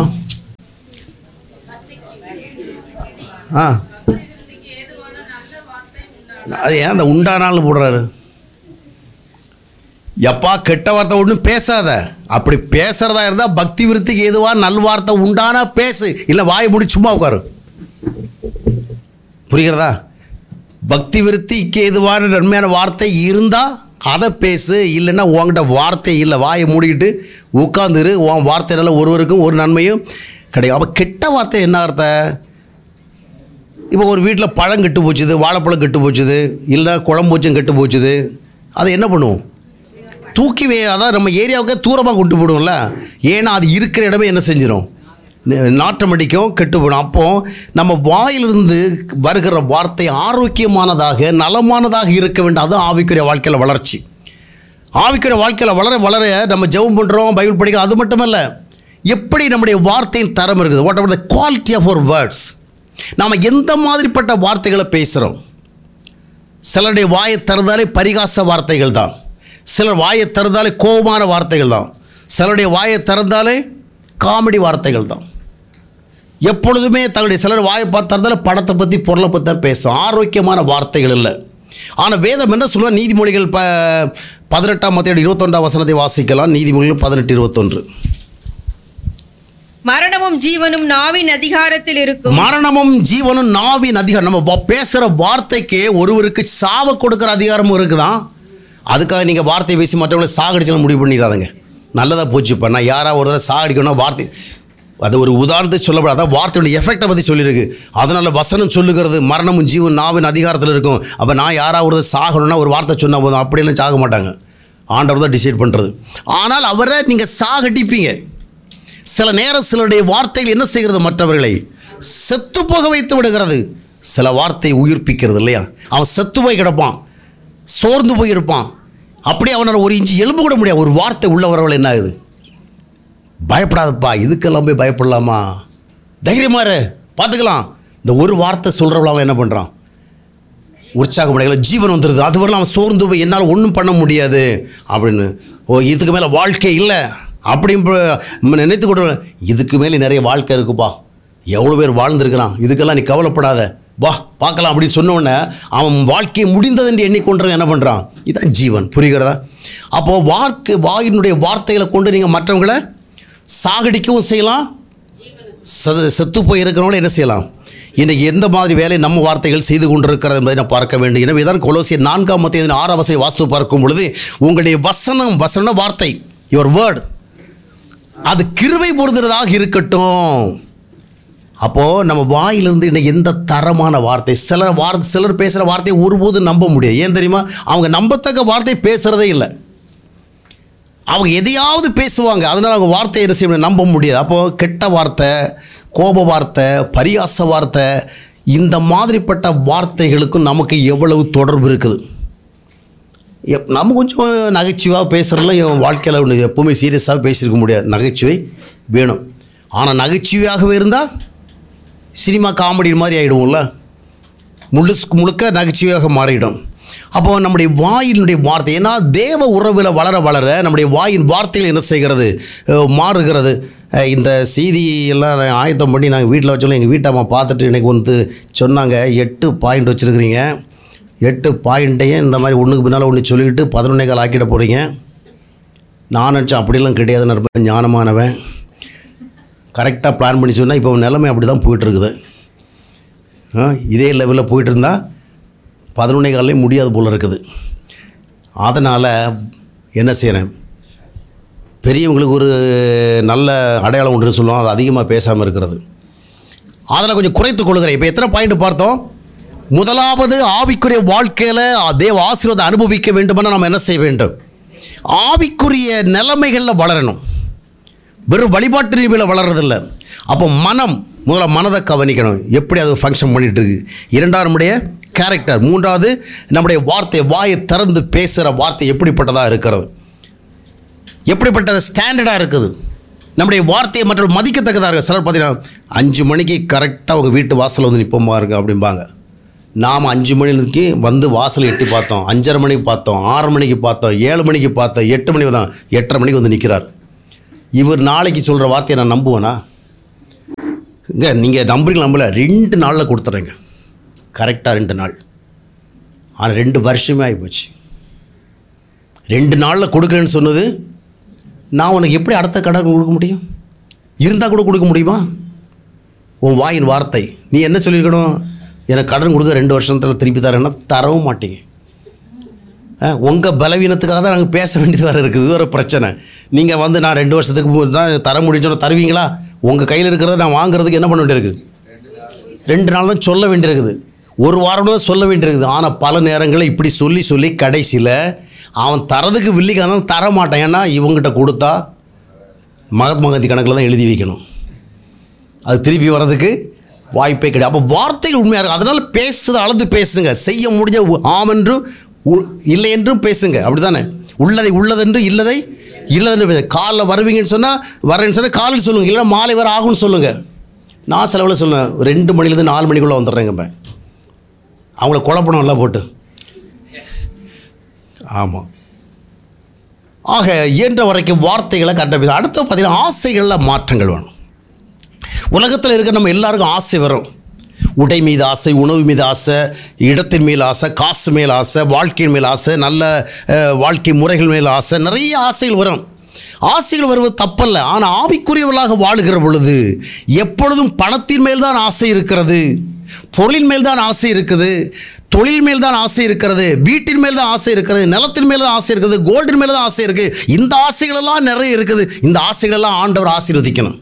ஆ அது ஏன் அந்த உண்டானாலும் போடுறாரு? எப்பா கெட்ட வார்த்தை ஒன்றும் பேசாத. அப்படி பேசுறதா இருந்தால் பக்தி விருத்திக்கு எதுவா நல்வார்த்தை உண்டானா பேசு, இல்லை வாயை மூடி சும்மா உட்காரு. புரிகிறதா? பக்தி விருத்திக்கு எதுவான நன்மையான வார்த்தை இருந்தால் அதை பேசு, இல்லைன்னா உங்ககிட்ட வார்த்தை இல்லை, வாயை மூடிக்கிட்டு உட்காந்துரு. உன் வார்த்தைனால ஒருவருக்கும் ஒரு நன்மையும் கிடையாது. அப்போ கெட்ட வார்த்தை என்ன அர்த்தம்? இப்போ ஒரு வீட்டில் பழம் கெட்டு போச்சுது, வாழைப்பழம் கெட்டு போச்சுது, இல்லை குழம்பூச்சும் கெட்டு போச்சுது, அதை என்ன பண்ணுவோம்? தூக்கி வே அதான் நம்ம ஏரியாவுக்கே தூரமாக கொண்டு போடுவோம்ல. ஏன்னா அது இருக்கிற இடமே என்ன செஞ்சிடும்? நாற்றம் அடிக்கும், கெட்டு போடும். அப்போது நம்ம வாயிலிருந்து வருகிற வார்த்தை ஆரோக்கியமானதாக நலமானதாக இருக்க வேண்டும். அது ஆவிக்குரிய வாழ்க்கையில் வளர்ச்சி. ஆவிக்குரிய வாழ்க்கையில் வளர வளர நம்ம ஜெபம் பண்ணுறோம், பைபிள் படிக்கிறோம். அது மட்டுமல்ல, எப்படி நம்முடைய வார்த்தையின் தரம் இருக்குது, what ever the quality of our words. நாம் எந்த மாதிரிப்பட்ட வார்த்தைகளை பேசுகிறோம். சிலருடைய வாயை திறந்தாலே பரிகாச வார்த்தைகள் தான், சிலர் வாயை திறந்தாலே கோபமான வார்த்தைகள் தான், சிலருடைய வாயை திறந்தாலே காமெடி வார்த்தைகள் தான். எப்பொழுதுமே தங்களுடைய சிலர் வாயை பார்த்து திறந்தாலே படத்தை பற்றி பொருளை பற்றி தான் பேசும். ஆரோக்கியமான வார்த்தைகள் இல்லை. ஆனால் வேதம் என்ன சொல்லுவா? நீதிமொழிகள் ப பதினெட்டாம் மத்திய இருபத்தொன்றாம் வசனத்தை வாசிக்கலாம். நீதிமொழிகள் பதினெட்டு இருபத்தொன்று.
மரணமும் ஜீவனும் நாவின் அதிகாரத்தில் இருக்கும்.
மரணமும் ஜீவனும் நாவின் அதிகாரம். நம்ம பேசுகிற வார்த்தைக்கு ஒருவருக்கு சாவ கொடுக்குற அதிகாரமும் இருக்குதான். அதுக்காக நீங்கள் வார்த்தையை பேசி மற்றவங்களை சாகடிச்சலாம் முடிவு பண்ணிடாதுங்க. நல்லதாக போச்சுப்பா. நான் யாராவது ஒரு தடவை சாகடிக்கணும் வார்த்தை, அது ஒரு உதாரணத்துக்கு சொல்லப்படாத வார்த்தையோட எஃபெக்டை பற்றி சொல்லியிருக்கு. அதனால் வசனம் சொல்லுகிறது மரணமும் ஜீவன் நாவின் அதிகாரத்தில் இருக்கும். அப்போ நான் யாராவது ஒரு சாகணும்னா ஒரு வார்த்தை சொன்னால் போதும், அப்படியெல்லாம் சாக மாட்டாங்க. ஆண்டவர் தான் டிசைட் பண்ணுறது. ஆனால் அவரை நீங்கள் சாகடிப்பீங்க. சில நேரம் சிலருடைய வார்த்தைகள் என்ன செய்கிறது? மற்றவர்களை செத்து போக வைத்து விடுகிறது. சில வார்த்தை உயிர்ப்பிக்கிறது இல்லையா? அவன் செத்து போய் கிடப்பான், சோர்ந்து போயிருப்பான், அப்படியே அவனால் ஒரு இன்ச்சு எலும்பு கூட முடியாது. ஒரு வார்த்தை உள்ளவர்கள் என்ன ஆகுது? பயப்படாதப்பா, இதுக்கெல்லாம் போய் பயப்படலாமா, தைரியமாக இரு, பார்த்துக்கலாம். இந்த ஒரு வார்த்தை சொல்கிறவள அவன் என்ன பண்ணுறான்? உற்சாகம் அடையல, ஜீவன் வந்துடுது. அது வரலாம் அவன் சோர்ந்து போய் என்னால் ஒன்றும் பண்ண முடியாது அப்படின்னு, ஓ இதுக்கு மேலே வாழ்க்கை இல்லை அப்படின்னு நினைத்து கொண்டு, இதுக்கு மேலே நிறைய வாழ்க்கை இருக்குப்பா, எவ்வளோ பேர் வாழ்ந்துருக்கிறான், இதுக்கெல்லாம் நீ கவலைப்படாத, வா பார்க்கலாம் அப்படின்னு சொன்னோடனே அவன் வாழ்க்கையை முடிந்தது என்று எண்ணிக்கொண்டு என்ன பண்ணுறான்? இதுதான் ஜீவன். புரிகிறதா? அப்போது வாழ்க்கை வாயினுடைய வார்த்தைகளை கொண்டு நீங்கள் மற்றவங்களை சாகடிக்கவும் செய்யலாம், செத்து போய் இருக்கிறவங்கள என்ன செய்யலாம்? இன்றைக்கி எந்த மாதிரி வேலை நம்ம வார்த்தைகள் செய்து கொண்டிருக்கிறது என்பதை நான் பார்க்க வேண்டும். எனவே தான் கொலோசியர் நான்காம் மத்திய ஆறாம் வசனம் வாஸ்து பார்க்கும் பொழுது, உங்களுடைய வசனம், வசன வார்த்தை, யுவர் வேர்ட், அது கிருபை பொருந்துறதாக இருக்கட்டும். அப்போது நம்ம வாயிலிருந்து இன்னைக்கு எந்த தரமான வார்த்தை, சிலர் வார்த்தை சிலர் பேசுகிற வார்த்தையை ஒருபோதும் நம்ப முடியாது. ஏன் தெரியுமா? அவங்க நம்பத்தக்க வார்த்தை பேசுகிறதே இல்லை. அவங்க எதையாவது பேசுவாங்க, அதனால் அவங்க வார்த்தையை என்ன செய்ய நம்ப முடியாது. அப்போது கெட்ட வார்த்தை, கோப வார்த்தை, பரியாச வார்த்தை, இந்த மாதிரிப்பட்ட வார்த்தைகளுக்கும் நமக்கு எவ்வளவு தொடர்பு இருக்குது? எப் நம்ம கொஞ்சம் நகைச்சுவாக பேசுகிறதுல என் வாழ்க்கையில் ஒன்று எப்போவுமே சீரியஸாக பேசியிருக்க முடியாது. நகைச்சுவை வேணும். ஆனால் நகைச்சுவையாகவே இருந்தால் சினிமா காமெடி மாதிரி ஆகிடுவோம்ல, முழுக்க முழுக்க நகைச்சுவையாக மாறிடும். அப்போது நம்முடைய வாயினுடைய வார்த்தை, ஏன்னா தேவ உறவில் வளர வளர நம்முடைய வாயின் வார்த்தைகள் என்ன செய்கிறது? மாறுகிறது. இந்த செய்தியெல்லாம் ஆயத்தம் பண்ணி நாங்கள் வீட்டில் வச்சோம். எங்கள் வீட்டை அம்மா பார்த்துட்டு எனக்கு வந்து சொன்னாங்க, எட்டு பாயிண்ட் வச்சுருக்கிறீங்க, எட்டு பாயிண்ட்டையும் இந்த மாதிரி ஒன்றுக்கு பின்னால் ஒன்று சொல்லிக்கிட்டு பதினொன்னே கால் ஆக்கிட போகிறீங்க. நான் நினச்சேன் அப்படிலாம் கிடையாது, நான் ரொம்ப ஞானமானவன், கரெக்டாக பிளான் பண்ணி சொன்னால் இப்போ நிலைமை அப்படி தான் போயிட்டுருக்குது. இதே லெவலில் போயிட்டு இருந்தால் பதினொன்னே காலையும் முடியாது போல் இருக்குது. அதனால் என்ன செய்கிறேன்? பெரியவங்களுக்கு ஒரு நல்ல அடையாளம் ஒன்று சொல்லுவோம், அது அதிகமாக பேசாமல் இருக்கிறது. அதனால் கொஞ்சம் குறைத்து கொள்கிறேன். இப்போ எத்தனை பாயிண்ட் பார்த்தோம்? முதலாவது, ஆவிக்குரிய வாழ்க்கையில் தேவ ஆசீர்வாதம் அனுபவிக்க வேண்டுமென்னா நம்ம என்ன செய்ய வேண்டும்? ஆவிக்குரிய நிலைமைகளில் வளரணும். வெறும் வழிபாட்டு நிலைமையில் வளர்றதில்லை. அப்போ மனம், முதல்ல மனதை கவனிக்கணும், எப்படி அது ஃபங்க்ஷன் பண்ணிகிட்டு இருக்கு. இரண்டாவது நம்முடைய கேரக்டர். மூன்றாவது நம்முடைய வார்த்தை, வாயை திறந்து பேசுகிற வார்த்தை எப்படிப்பட்டதாக இருக்கிறது, எப்படிப்பட்ட ஸ்டாண்டர்டாக இருக்குது. நம்முடைய வார்த்தையை மற்றவர்கள் மதிக்கத்தக்கதாக இருக்கு. சிலர் பார்த்தீங்கன்னா அஞ்சு மணிக்கு கரெக்டாக அவங்க வீட்டு வாசலில் வந்து நிற்போமா இருக்கு அப்படிம்பாங்க. நாம் அஞ்சு மணிக்கு வந்து வாசல் எட்டி பார்த்தோம், அஞ்சரை மணிக்கு பார்த்தோம், ஆறு மணிக்கு பார்த்தோம், ஏழு மணிக்கு பார்த்தோம், எட்டு மணிக்கு தான், எட்டரை மணிக்கு வந்து நிற்கிறார். இவர் நாளைக்கு சொல்கிற வார்த்தையை நான் நம்புவேனா? இங்கே நீங்கள் நம்புறீங்க நம்பல, ரெண்டு நாளில் கொடுத்துட்றேங்க, கரெக்டாக ரெண்டு நாள். ஆனால் ரெண்டு வருஷமே ஆகிப்போச்சு. ரெண்டு நாளில் கொடுக்குறேன்னு சொன்னது, நான் உனக்கு எப்படி அடுத்த கடன் கொடுக்க முடியும்? இருந்தால் கூட கொடுக்க முடியுமா? உன் வாயின் வார்த்தை. நீ என்ன சொல்லியிருக்கணும்? எனக்கு கடன் கொடுக்க ரெண்டு வருஷத்தில் திருப்பி தரேன்னா தரவும் மாட்டீங்க. உங்கள் பலவீனத்துக்காக தான் நாங்கள் பேச வேண்டியது வேறு இருக்குது. இது ஒரு பிரச்சனை. நீங்கள் வந்து நான் ரெண்டு வருஷத்துக்கு தான் தர முடியும்னு தருவீங்களா? உங்கள் கையில் இருக்கிறத நான் வாங்குறதுக்கு என்ன பண்ண வேண்டியிருக்குது? ரெண்டு நாள் தான் சொல்ல வேண்டியிருக்குது, ஒரு வாரம் தான் சொல்ல வேண்டியிருக்குது. ஆனால் பல நேரங்களில் இப்படி சொல்லி சொல்லி கடைசியில் அவன் தரதுக்கு வில்லிக்கான தர மாட்டான். ஏன்னா இவங்ககிட்ட கொடுத்தா மகாத்மா காந்தி கணக்கில் தான் எழுதி வைக்கணும், அது திருப்பி வர்றதுக்கு வாய்ப்பே கிடையாது. அப்போ வார்த்தைகள் உண்மையாக இருக்கும். அதனால் பேசுறது அளந்து பேசுங்க. செய்ய முடிஞ்ச ஆம் என்றும் இல்லை என்றும் பேசுங்க. அப்படி தானே? உள்ளதை உள்ளதென்று இல்லதை இல்லதென்று பேச. காலைல வருவீங்கன்னு சொன்னால் வரேன்னு சொன்னால் காலையில் சொல்லுங்கள், இல்லைன்னா மாலை வர ஆகும்னு சொல்லுங்கள். நான் செலவில் சொல்லுவேன், ரெண்டு மணிலேருந்து நாலு மணிக்குள்ளே வந்துடுறேங்க. இப்போ அவங்கள குழப்பணும் எல்லாம் போட்டு. ஆமாம். ஆக இயன்ற வரைக்கும் வார்த்தைகளை கரெக்டாக பேச. அடுத்து பார்த்தீங்கன்னா ஆசைகளில் மாற்றங்கள் வேணும். உலகத்தில் இருக்க நம்ம எல்லாருக்கும் ஆசை வரும். உடை மீது ஆசை, உணவு மீது ஆசை, இடத்தின் மேல் ஆசை, காசு மேல் ஆசை, வாழ்க்கையின் மேல் ஆசை, நல்ல வாழ்க்கை முறைகள் மேல் ஆசை, நிறைய ஆசைகள் வரும். ஆசைகள் வருவது தப்பல்ல. ஆனால் ஆவிக்குரியவர்களாக வாழுகிற பொழுது எப்பொழுதும் பணத்தின் மேல் தான் ஆசை இருக்கிறது, பொருளின் மேல் தான் ஆசை இருக்குது, தொழில் மேல் தான் ஆசை இருக்கிறது, வீட்டின் மேல் தான் ஆசை இருக்கிறது, நிலத்தின் மேல் தான் ஆசை இருக்குது, கோல்டின் மேல் தான் ஆசை இருக்குது. இந்த ஆசைகளெல்லாம் நிறைய இருக்குது. இந்த ஆசைகளெல்லாம் ஆண்டவர் ஆசீர்வதிக்கணும்.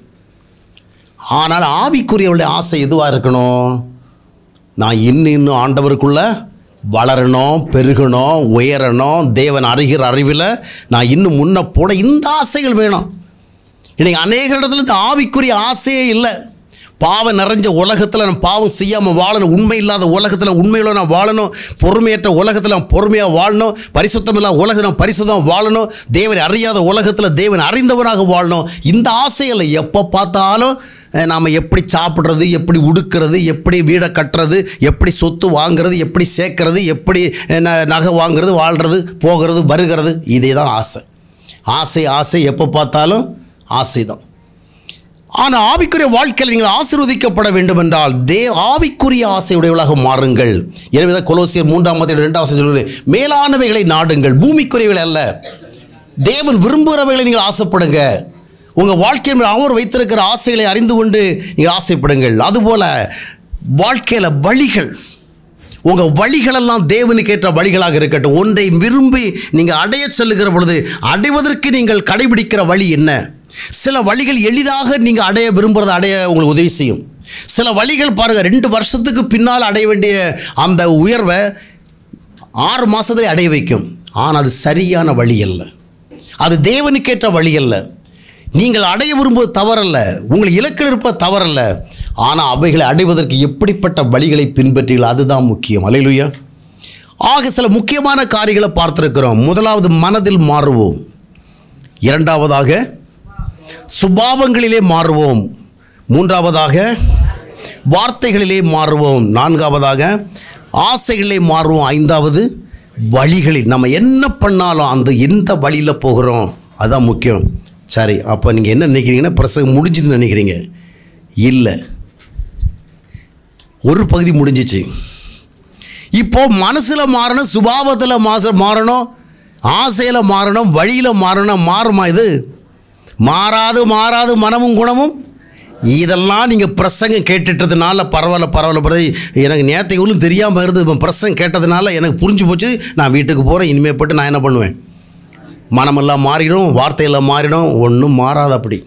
ஆனால் ஆவிக்குரியவருடைய ஆசை எதுவாக இருக்கணும்? நான் இன்னும் இன்னும் ஆண்டவருக்குள்ளே வளரணும், பெருகணும், உயரணும், தேவன் அறிகிற அறிவில் நான் இன்னும் முன்ன போட, இந்த ஆசைகள் வேணும். இன்றைக்கி அநேக இடத்துல இந்த ஆவிக்குரிய ஆசையே இல்லை. பாவம் நிறைஞ்ச உலகத்தில் நான் பாவம் செய்யாமல் வாழணும், உண்மை இல்லாத உலகத்தில் உண்மையோட நான் வாழணும், பொறுமையற்ற உலகத்தில் நான் பொறுமையாக வாழணும், பரிசுத்தம் இல்லாத உலகத்தில் நான் பரிசுத்தம் வாழணும், தேவனை அறியாத உலகத்தில் தேவன் அறிந்தவனாக வாழணும். இந்த ஆசைகளை எப்போ பார்த்தாலும் நாம் எப்படி சாப்பிட்றது, எப்படி உடுக்கிறது, எப்படி வீடை கட்டுறது, எப்படி சொத்து வாங்கிறது, எப்படி சேர்க்கறது, எப்படி நகை வாங்கிறது, வாழ்கிறது, போகிறது, வருகிறது, இதே தான் ஆசை. ஆசை ஆசை எப்போ பார்த்தாலும் ஆசை தான். ஆனால் ஆவிக்குரிய வாழ்க்கையில் நீங்கள் ஆசீர்வதிக்கப்பட வேண்டும் என்றால் தே ஆவிக்குரிய ஆசையுடையவர்களாக மாறுங்கள். எனவே தான் கொலோசியர் மூன்றாம் அதிகாரம் இரண்டாம் வசனம் சொல்லுது, மேலானவைகளை நாடுங்கள், பூமிக்குரியவைகளை அல்ல. தேவன் விரும்புகிறவைகளை நீங்கள் ஆசைப்படுங்க. உங்கள் வாழ்க்கையில் அவர் வைத்திருக்கிற ஆசைகளை அறிந்து கொண்டு நீங்கள் ஆசைப்படுங்கள். அதுபோல் வாழ்க்கையில் வழிகள், உங்கள் வழிகளெல்லாம் தேவனுக்கு ஏற்ற வழிகளாக இருக்கட்டும். ஒன்றை விரும்பி நீங்கள் அடைய செல்லுகிற பொழுது அடைவதற்கு நீங்கள் கடைபிடிக்கிற வழி என்ன? சில வழிகள் எளிதாக நீங்கள் அடைய விரும்புகிறத அடைய உங்களுக்கு உதவி செய்யும். சில வழிகள் பாருங்கள், ரெண்டு வருஷத்துக்கு பின்னால் அடைய வேண்டிய அந்த உயர்வை ஆறு மாதத்தில் அடைய வைக்கும். ஆனால் அது சரியான வழி அல்ல, அது தேவனுக்கேற்ற வழி அல்ல. நீங்கள் அடைய விரும்புவது தவறல்ல, உங்கள் இலக்கில் இருப்பது தவறல்ல. ஆனால் அவைகளை அடைவதற்கு எப்படிப்பட்ட வழிகளை பின்பற்றீர்கள், அதுதான் முக்கியம். அல்லேலூயா. ஆக சில முக்கியமான காரியங்களை பார்த்திருக்கிறோம். முதலாவது மனதில் மாறுவோம், இரண்டாவதாக சுபாவங்களிலே மாறுவோம், மூன்றாவதாக வார்த்தைகளிலே மாறுவோம், நான்காவதாக ஆசைகளிலே மாறுவோம், ஐந்தாவது வழிகளில். நம்ம என்ன பண்ணாலும் அந்த எந்த வழியில் போகிறோம் அதுதான் முக்கியம். சரி, அப்போ நீங்கள் என்ன நினைக்கிறீங்கன்னா பிரசங்கம் முடிஞ்சுன்னு நினைக்கிறீங்க? இல்லை, ஒரு பகுதி முடிஞ்சிச்சு. இப்போது மனசில் மாறணும், சுபாவத்தில் மாச மாறணும், ஆசையில் மாறணும், வழியில் மாறணும். மாறுமா? இது மாறாது மாறாது மனமும் குணமும். இதெல்லாம் நீங்கள் பிரசங்கம் கேட்டுட்டதுனால பரவாயில்ல பரவாயில்ல பிறகு எனக்கு நேற்று இவ்வளோ தெரியாமல் இருந்தது, இப்போ பிரசங்கம் கேட்டதுனால எனக்கு புரிஞ்சு போச்சு, நான் வீட்டுக்கு போகிறேன், இனிமேல் போட்டு நான் என்ன பண்ணுவேன்? மனமெல்லாம் மாறிடும், வார்த்தையெல்லாம் மாறிடும், ஒன்றும் மாறாது. அப்படி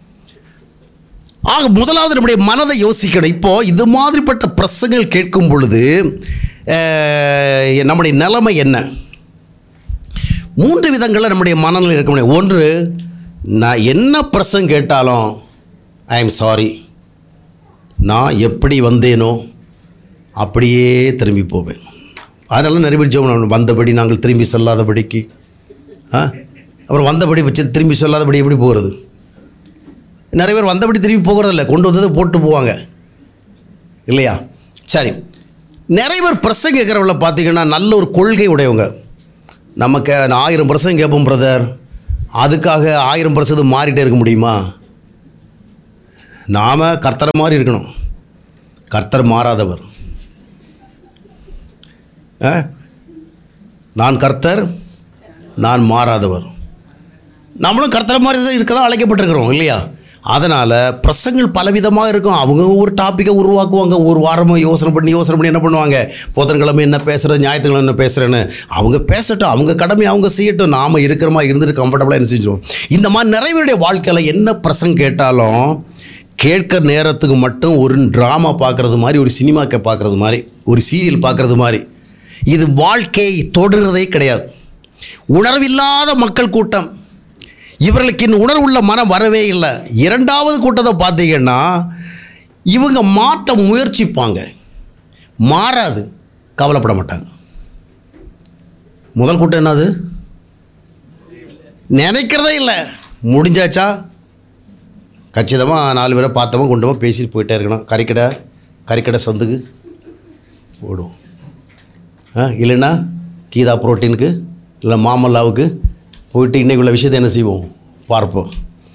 ஆக முதலாவது நம்முடைய மனதை யோசிக்கணும். இப்போது இது மாதிரிப்பட்ட பிரசங்கள் கேட்கும் பொழுது நம்முடைய நிலைமை என்ன? மூன்று விதங்களில் நம்முடைய மனநிலை இருக்க முடியும். ஒன்று, நான் என்ன பிரசங்கம் கேட்டாலும் ஐ எம் சாரி, நான் எப்படி வந்தேனோ அப்படியே திரும்பி போவேன். அதனால நிறைய பேர் ஜெபம், வந்தபடி நாங்கள் திரும்பி சொல்லாதபடிக்கு. ஆ அப்புறம் வந்தபடி வச்சு திரும்பி சொல்லாதபடி எப்படி போகிறது? நிறைய பேர் வந்தபடி திரும்பி போகிறதில்ல, கொண்டு வந்ததை போட்டு போவாங்க இல்லையா? சரி, நிறைய பேர் பிரசங்க கேட்குறவங்கள பார்த்தீங்கன்னா நல்ல ஒரு கொள்கை உடையவங்க. நமக்கு ஆயிரம் பிரசங்க கேட்போம் பிரதர், அதுக்காக ஆயிரம் பிரசங்கம் மாறிட்டே இருக்க முடியுமா? நாம் கர்த்தரை மாதிரி இருக்கணும். கர்த்தர் மாறாதவர். நான் கர்த்தர், நான் மாறாதவர். நம்மளும் கர்த்தரை மாதிரி தான் இருக்க தான் அழைக்கப்பட்டிருக்கிறோம் இல்லையா? அதனால் பிரசங்கள் பலவிதமாக இருக்கும். அவங்க ஒரு டாப்பிக்கை உருவாக்குவாங்க, ஒரு வாரமாக யோசனை பண்ணி யோசனை பண்ணி என்ன பண்ணுவாங்க, புதன்கிழமை என்ன பேசுகிறது, ஞாயிற்றுக்கிழமை என்ன பேசுகிறேன்னு அவங்க பேசட்டும், அவங்க கடமை அவங்க செய்யட்டும். நாம் இருக்கிற மாதிரி இருந்துட்டு கம்ஃபர்டபுளாக என்ன செஞ்சிடும். இந்த மாதிரி நிறைய பேருடைய வாழ்க்கையில் என்ன பிரசங்க கேட்டாலும் கேட்க நேரத்துக்கு மட்டும் ஒரு ட்ராமா பார்க்குறது மாதிரி, ஒரு சினிமா பார்க்குறது மாதிரி, ஒரு சீரியல் பார்க்குறது மாதிரி. இது வாழ்க்கையை தொடர்றதே கிடையாது. உணர்வில்லாத மக்கள் கூட்டம், இவர்களுக்கு இன்னும் உணர்வுள்ள மனம் வரவே இல்லை. இரண்டாவது கூட்டத்தை பார்த்தீங்கன்னா இவங்க மாற்ற முயற்சிப்பாங்க, மாறாது, கவலைப்பட மாட்டாங்க. முதல் கூட்டம் என்னது? நினைக்கிறதே இல்லை, முடிஞ்சாச்சா கச்சிதமாக நாலு பேரை பார்த்தவங்க கொண்டு பேசிட்டு போயிட்டே இருக்கணும். கறிக்கடை கறிக்கடை சந்துக்கு ஓடும், இல்லைன்னா கீதா புரோட்டீனுக்கு இல்லை மாமல்லாவுக்கு போயிட்டு இன்றைக்குள்ள விஷயத்தை என்ன செய்வோம், பார்ப்போம்.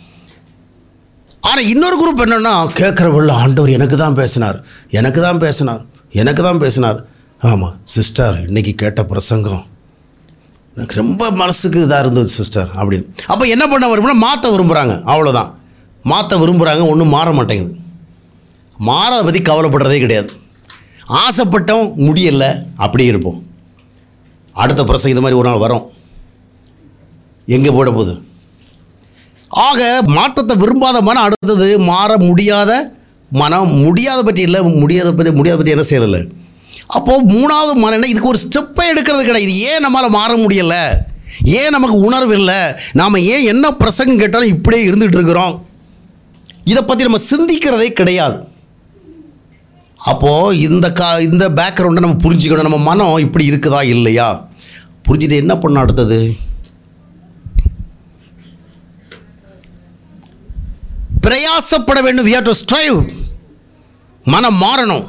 ஆனால் இன்னொரு குரூப் என்னென்னா கேட்குறவள்ள ஆண்டவர் எனக்கு தான் பேசினார், எனக்கு தான் பேசினார், எனக்கு தான் பேசினார். ஆமாம் சிஸ்டர், இன்றைக்கி கேட்ட பிரசங்கம் எனக்கு ரொம்ப மனசுக்கு இதாக இருந்தது சிஸ்டர் அப்படின்னு. அப்போ என்ன பண்ண விரும்புனா மாற்ற விரும்புகிறாங்க, அவ்வளோதான். மாற்ற விரும்புகிறாங்க, ஒன்றும் மாற மாட்டேங்குது. மாறதை பற்றி கவலைப்படுறதே கிடையாது. ஆசைப்பட்டோம், முடியலை, அப்படியே இருப்போம். அடுத்த பிரசங்கம் இது மாதிரி ஒரு நாள் வரும், எங்கே போட போகுது. ஆக மாற்றத்தை விரும்பாத மனம் அடுத்தது மாற முடியாத மனம். முடியாத பற்றி இல்லை, முடியாத பற்றி முடியாத பற்றி என்ன செய்யலை. அப்போது மூணாவது மனம் என்ன, இதுக்கு ஒரு ஸ்டெப்பை எடுக்கிறது கிடையாது. ஏன் நம்மளால் மாற முடியலை, ஏன் நமக்கு உணர்வு இல்லை, நாம் ஏன் என்ன பிரசங்கம் கேட்டாலும் இப்படியே இருந்துகிட்டு இருக்கிறோம், இதை பற்றி நம்ம சிந்திக்கிறதே கிடையாது. அப்போது இந்த கா இந்த பேக்ரவுண்டை நம்ம புரிஞ்சுக்கணும். நம்ம மனம் இப்படி இருக்குதா இல்லையா புரிஞ்சுட்டு என்ன பண்ண அடுத்தது பிரயாசப்பட வேண்டும். we have to strive. மனம் மாறணும்,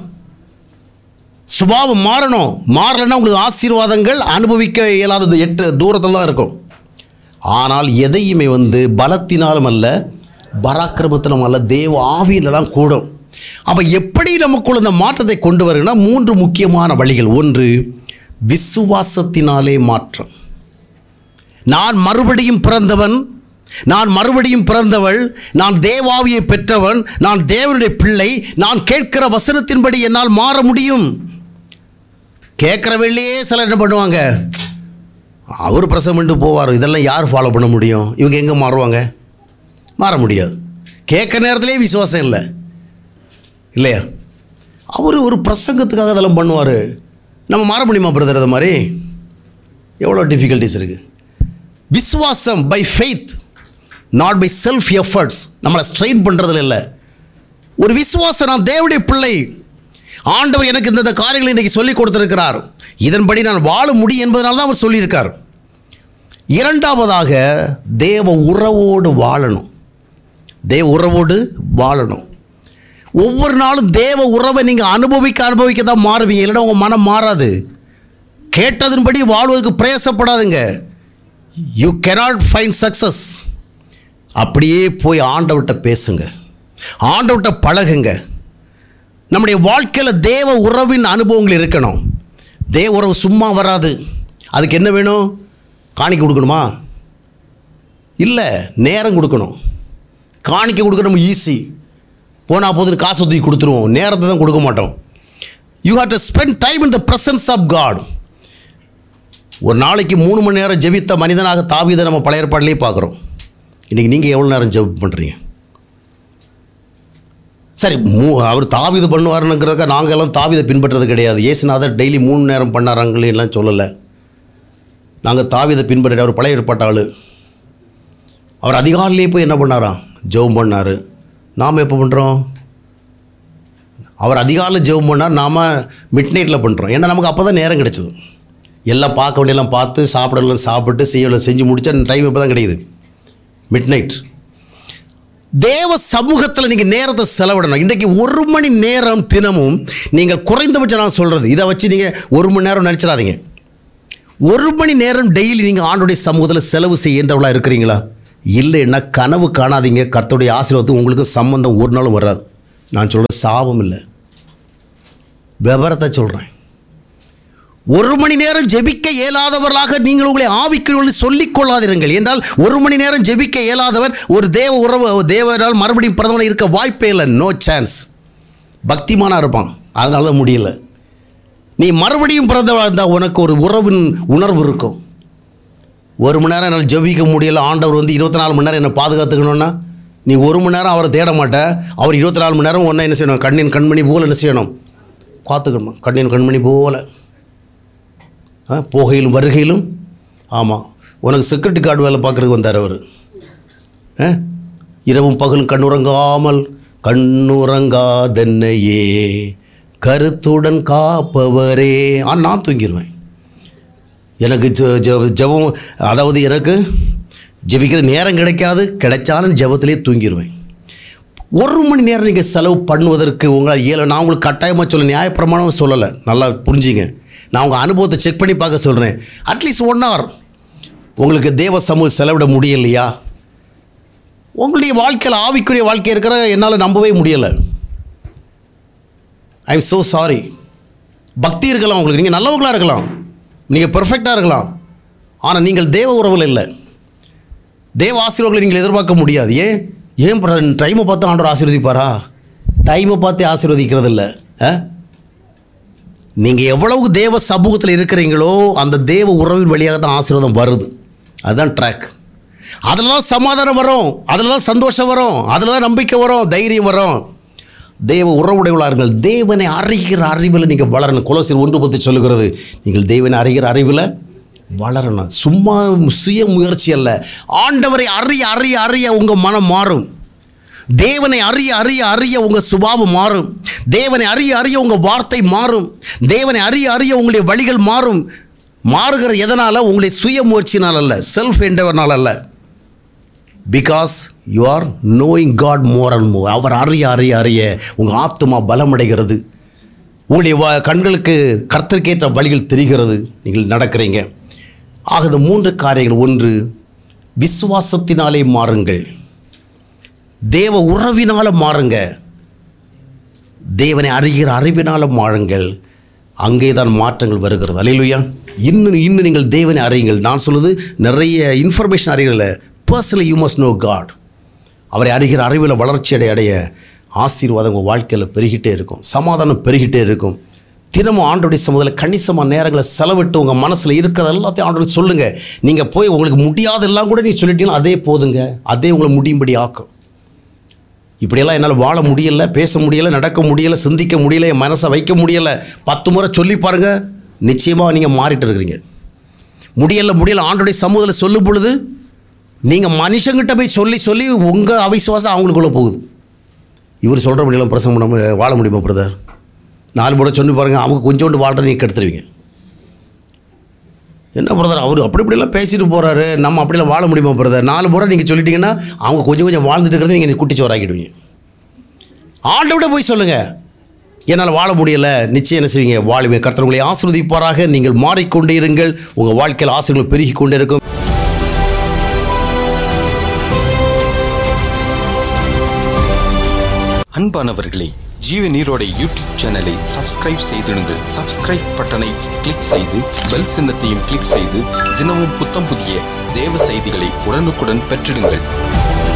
சுபாவம் மாறணும். மாறலைன்னா உங்களுக்கு ஆசீர்வாதங்கள் அனுபவிக்க இயலாதது எட்டு தூரத்தில் தான் இருக்கும். ஆனால் எதையுமே வந்து பலத்தினாலும் அல்ல, பராக்கிரமத்திலும் அல்ல, தேவ ஆவியில் தான் கூடும். அப்போ எப்படி நமக்குள்ள இந்த மாற்றத்தை கொண்டு வருங்கன்னா மூன்று முக்கியமான வழிகள். ஒன்று, விசுவாசத்தினாலே மாற்றம். நான் மறுபடியும் பிறந்தவன், நான் மறுபடியும் பிறந்தவள், நான் தேவாவியை பெற்றவன், நான் தேவனுடைய பிள்ளை, நான் கேட்கிற வசனத்தின்படி என்னால் மாற முடியும். கேட்குற வெளியே சிலர் என்ன பண்ணுவாங்க, அவர் பிரசவம் பண்ணிட்டு போவார், இதெல்லாம் யார் ஃபாலோ பண்ண முடியும், இவங்க எங்கே மாறுவாங்க, மாற முடியாது. கேட்குற நேரத்திலே விசுவாசம் இல்லை இல்லையா? அவர் ஒரு பிரசங்கத்துக்காக அதெல்லாம் பண்ணுவார், நம்ம மாற முடியுமா பிரதர்? அது மாதிரி எவ்வளோ டிஃபிகல்ட்டிஸ் இருக்குது. விசுவாசம் by faith, not by self efforts. நம்மளை ஸ்ட்ரெயின் பண்ணுறதுல இல்லை. ஒரு விசுவாசம், நான் தேவனுடைய பிள்ளை, ஆண்டவர் எனக்கு இந்த காரியங்களை இன்றைக்கி சொல்லிக் கொடுத்துருக்கிறார், இதன்படி நான் வாழ முடியும் என்பதனால தான் அவர் சொல்லியிருக்கார். இரண்டாவதாக, தேவ உறவோடு வாழணும். தேவ உறவோடு வாழணும். ஒவ்வொரு நாளும் தேவ உறவை நீங்கள் அனுபவிக்க அனுபவிக்க தான் மாறுவீங்க, இல்லைன்னா உங்கள் மனம் மாறாது. கேட்டதன்படி வாழ்வதற்கு பிரயாசப்படாதுங்க. You cannot find success. அப்படியே போய் ஆண்டவர்கிட்ட பேசுங்க, ஆண்டவர்கிட்ட பழகுங்க. நம்முடைய வாழ்க்கையில் தேவ உறவின் அனுபவங்கள் இருக்கணும். தேவ உறவு சும்மா வராது. அதுக்கு என்ன வேணும்? காணிக்கை கொடுக்கணுமா? இல்லை, நேரம் கொடுக்கணும். காணிக்கை கொடுக்கணும் ஈஸி, போனால் போதுன்னு காசு தூக்கி கொடுத்துருவோம், நேரத்தை தான் கொடுக்க மாட்டோம். You have to spend time in the presence of God. ஒரு நாளைக்கு மூணு மணி நேரம் ஜெபித்த மனிதனாக தாவீதை நம்ம பழைய ஏற்பாட்டிலேயே பார்க்குறோம். இன்றைக்கி நீங்கள் எவ்வளோ நேரம் ஜெபம் பண்ணுறீங்க? சரி, மூ அவர் தாவீது பண்ணுவாருங்கிறதுக்காக நாங்கள் எல்லாம் தாவீதை பின்பற்றுறது கிடையாது. இயேசுநாதர் டெய்லி மூணு நேரம் பண்ணாராங்களே எல்லாம் சொல்லலை. நாங்கள் தாவீதை பின்பற்ற அவர் பழைய ஏற்பாட்டு ஆள். அவர் அதிகாலையிலே போய் என்ன பண்ணாராம்? ஜெபம் பண்ணார். நாம் எப்போ பண்ணுறோம்? அவர் அதிகாலையில் ஜெபம் பண்ணார், நாம் மிட் நைட்டில் பண்ணுறோம். ஏன்னா நமக்கு அப்போ தான் நேரம் கிடைச்சிது. எல்லாம் பார்க்க வேண்டியெல்லாம் பார்த்து, சாப்பிடலாம் சாப்பிட்டு, செய்யலாம் செஞ்சு முடிச்சா டைம் இப்போ தான் கிடைக்குது, மிட் நைட். தேவ சமூகத்தில் நீங்கள் நேரத்தை செலவிடணும். இன்றைக்கு ஒரு மணி நேரம் தினமும் நீங்கள் குறைந்தபட்சம் நான் சொல்கிறது, இதை வச்சு நீங்கள் ஒரு மணி நேரம் நினச்சிடாதீங்க. ஒரு மணி நேரம் டெய்லி நீங்கள் ஆண்டோடைய சமூகத்தில் செலவு செய்யன்றவளாக இருக்கிறீங்களா? இல்லைன்னா கனவு காணாதீங்க. கர்த்தருடைய ஆசீர்வாதத்துக்கு உங்களுக்கு சம்பந்தம் ஒரு நாளும் வராது. நான் சொல்கிறது சாபம் இல்லை, விவரத்தை சொல்கிறேன். ஒரு மணி நேரம் ஜெபிக்க இயலாதவர்களாக நீங்கள் உங்களை ஆவிக்குரியவர்கள் சொல்லிக் கொள்ளாதிருங்கள். என்றால் ஒரு மணி நேரம் ஜெபிக்க இயலாதவர் ஒரு தேவ உறவு தேவனால் மறுபடியும் பிரதமர் இருக்க வாய்ப்பே இல்லை. No chance. பக்திமானாக இருப்பான், அதனால தான் முடியல. நீ மறுபடியும் பிறந்தவா இருந்தால் உனக்கு ஒரு உறவின் உணர்வு இருக்கும். ஒரு மணி நேரம் என்னால் ஜெபிக்க முடியல, ஆண்டவர் வந்து இருபத்தி நாலு மணி நேரம் என்னை பாதுகாத்துக்கணும்னா நீ ஒரு மணி நேரம் அவரை தேட மாட்ட. அவர் இருபத்தி நாலு மணி நேரம் ஒன்றா என்ன செய்யணும்? கண்ணின் கண்மணி போல் என்ன செய்யணும்? பார்த்துக்கணுமா? கண்ணின் கண்மணி போல் போகையிலும் வருகையிலும். ஆமாம், உனக்கு செக்யூரிட்டி கார்டு வேலை பார்க்குறதுக்கு வந்தார் அவர். இரவும் பகலும் கண்ணுறங்காமல் கண்ணுறங்காதென்னையே கருத்துடன் காப்பவரே. ஆ, நான் தூங்கிடுவேன். எனக்கு ஜெபம், அதாவது எனக்கு ஜெபிக்கிற நேரம் கிடைக்காது, கிடைச்சாலும் ஜெபத்திலே தூங்கிடுவேன். ஒரு மணி நேரம் நீங்கள் செலவு பண்ணுவதற்கு உங்களால் இயல. நான் உங்களுக்கு கட்டாயமாக சொல்ல, நியாயப்பிரமாணம் சொல்லலை, நல்லா புரிஞ்சுங்க. நான் உங்கள் அனுபவத்தை செக் பண்ணி பார்க்க சொல்கிறேன். அட்லீஸ்ட் ஒன் ஹவர் உங்களுக்கு தேவ சமூகம் செலவிட முடியலையா? உங்களுடைய வாழ்க்கையில் ஆவிக்குரிய வாழ்க்கை இருக்கிற என்னால் நம்பவே முடியலை. I am so sorry. பக்தி இருக்கலாம் உங்களுக்கு, நீங்கள் நல்லவங்களாக இருக்கலாம், நீங்கள் பெர்ஃபெக்டாக இருக்கலாம், ஆனால் நீங்கள் தேவ உறவில் இல்லை. தேவ ஆசீர்வாதங்களை நீங்கள் எதிர்பார்க்க முடியாது. ஏன் ஏன் டைமை பார்த்து ஆண்டவர் ஆசீர்வதிப்பாரா? டைமை பார்த்து ஆசீர்வதிக்கிறது இல்லை. நீங்கள் எவ்வளவு தேவ சமூகத்தில் இருக்கிறீங்களோ அந்த தேவ உறவின் வழியாக தான் ஆசீர்வாதம் வருது. அதுதான் ட்ராக். அதில் தான் சமாதானம் வரும், அதில் தான் சந்தோஷம் வரும், அதில் தான் நம்பிக்கை வரும், தைரியம் வரும். தேவ உறவுடையவளார்கள். தேவனை அறிகிற அறிவில் நீங்கள் வளரணும். கொலோசியர் ஒன்று பத்து சொல்லுகிறது, நீங்கள் தேவனை அறிகிற அறிவில் வளரணும். சும்மா சுய முயற்சி அல்ல. ஆண்டவரை அறிய அறிய அறிய உங்கள் மனம் மாறும். தேவனை அறிய அறிய அறிய உங்கள் சுபாவம் மாறும். தேவனை அறிய அறிய உங்கள் வார்த்தை மாறும். தேவனை அறிய அறிய உங்களுடைய வழிகள் மாறும். மாறுகிற எதனால்? உங்களுடைய சுய முயற்சினால் அல்ல, செல்ஃப் என்டவர்னால் அல்ல. Because you are knowing God more and more. அவர் அறிய அறிய அறிய உங்கள் ஆத்துமா பலமடைகிறது. உங்களுடைய வ கண்களுக்கு கர்த்தருக்கேற்ற வழிகள் தெரிகிறது, நீங்கள் நடக்கிறீங்க. ஆக இந்த மூன்று காரியங்கள். ஒன்று, விசுவாசத்தினாலே மாறுங்கள். தேவ உறவினால் மாறுங்க. தேவனை அறிகிற அறிவினால் மாறுங்கள். அங்கே தான் மாற்றங்கள் வருகிறது. அல்லேலூயா. இன்னும் இன்னும் நீங்கள் தேவனை அறியுங்கள். நான் சொல்வது நிறைய information அறியல. Personally you must know God. அவரை அறிகிற அறிவில் வளர்ச்சி அடைய அடைய ஆசீர்வாதம் உங்கள் வாழ்க்கையில் பெருகிட்டே இருக்கும், சமாதானம் பெருகிட்டே இருக்கும். தினமும் ஆண்டோடைய சமூகத்தில் கணிசமான நேரங்களை செலவிட்டு உங்கள் மனசில் இருக்கிறது எல்லாத்தையும் ஆண்டோட சொல்லுங்கள். நீங்கள் போய் உங்களுக்கு முடியாதெல்லாம் கூட நீங்கள் சொல்லிட்டீங்கன்னா அதே போதுங்க, அதே உங்களை முடியும்படி ஆக்கும். இப்படியெல்லாம் என்னால் வாழ முடியலை, பேச முடியலை, நடக்க முடியலை, சிந்திக்க முடியலை, என் மனசை வைக்க முடியலை, பத்து முறை சொல்லி பாருங்கள், நிச்சயமாக நீங்கள் மாறிட்டு இருக்கிறீங்க. முடியலை முடியலை ஆண்டோடைய சமூகத்தில் சொல்லும் பொழுது நீங்கள் மனுஷங்கிட்ட போய் சொல்லி சொல்லி உங்கள் அவிசுவாசம் அவங்களுக்குள்ளே போகுது. இவர் சொல்கிற முடியலாம் பிரசங்கம் நம்ம வாழ முடியுமா பிரதர்? நாலு முறை சொல்லி பாருங்கள், அவங்க கொஞ்சோண்டு வாழ்றதை நீங்கள் கெடுத்துருவீங்க. என்ன பிரதர் அவர் அப்படி இப்படிலாம் பேசிட்டு போகிறாரு, நம்ம அப்படிலாம் வாழ முடியுமா பிரதர்? நாலு முறை நீங்கள் சொல்லிட்டீங்கன்னா அவங்க கொஞ்சம் கொஞ்சம் வாழ்ந்துட்டு இருக்கிறத நீங்கள் குட்டிச்சோறாக்கிடுவீங்க. ஆண்டோட போய் சொல்லுங்கள், என்னால் வாழ முடியலை, நிச்சயம் என்ன செய்வீங்க? வாழுவீங்க. கர்த்தர் உங்களை ஆசீர்வதிப்பாராக. நீங்கள் மாறிக்கொண்டே இருங்கள், உங்கள் வாழ்க்கையில் ஆசீர்வாதங்கள் பெருகி கொண்டே இருக்கும்.
அன்பானவர்களே, ஜீவ நீரோட யூடியூப் சேனலை சப்ஸ்கிரைப் செய்திடுங்கள். சப்ஸ்கிரைப் பட்டனை கிளிக் செய்து பெல் சின்னத்தையும் கிளிக் செய்து தினமும் புத்தம் புதிய தேவ செய்திகளை உடனுக்குடன் பெற்றிடுங்கள்.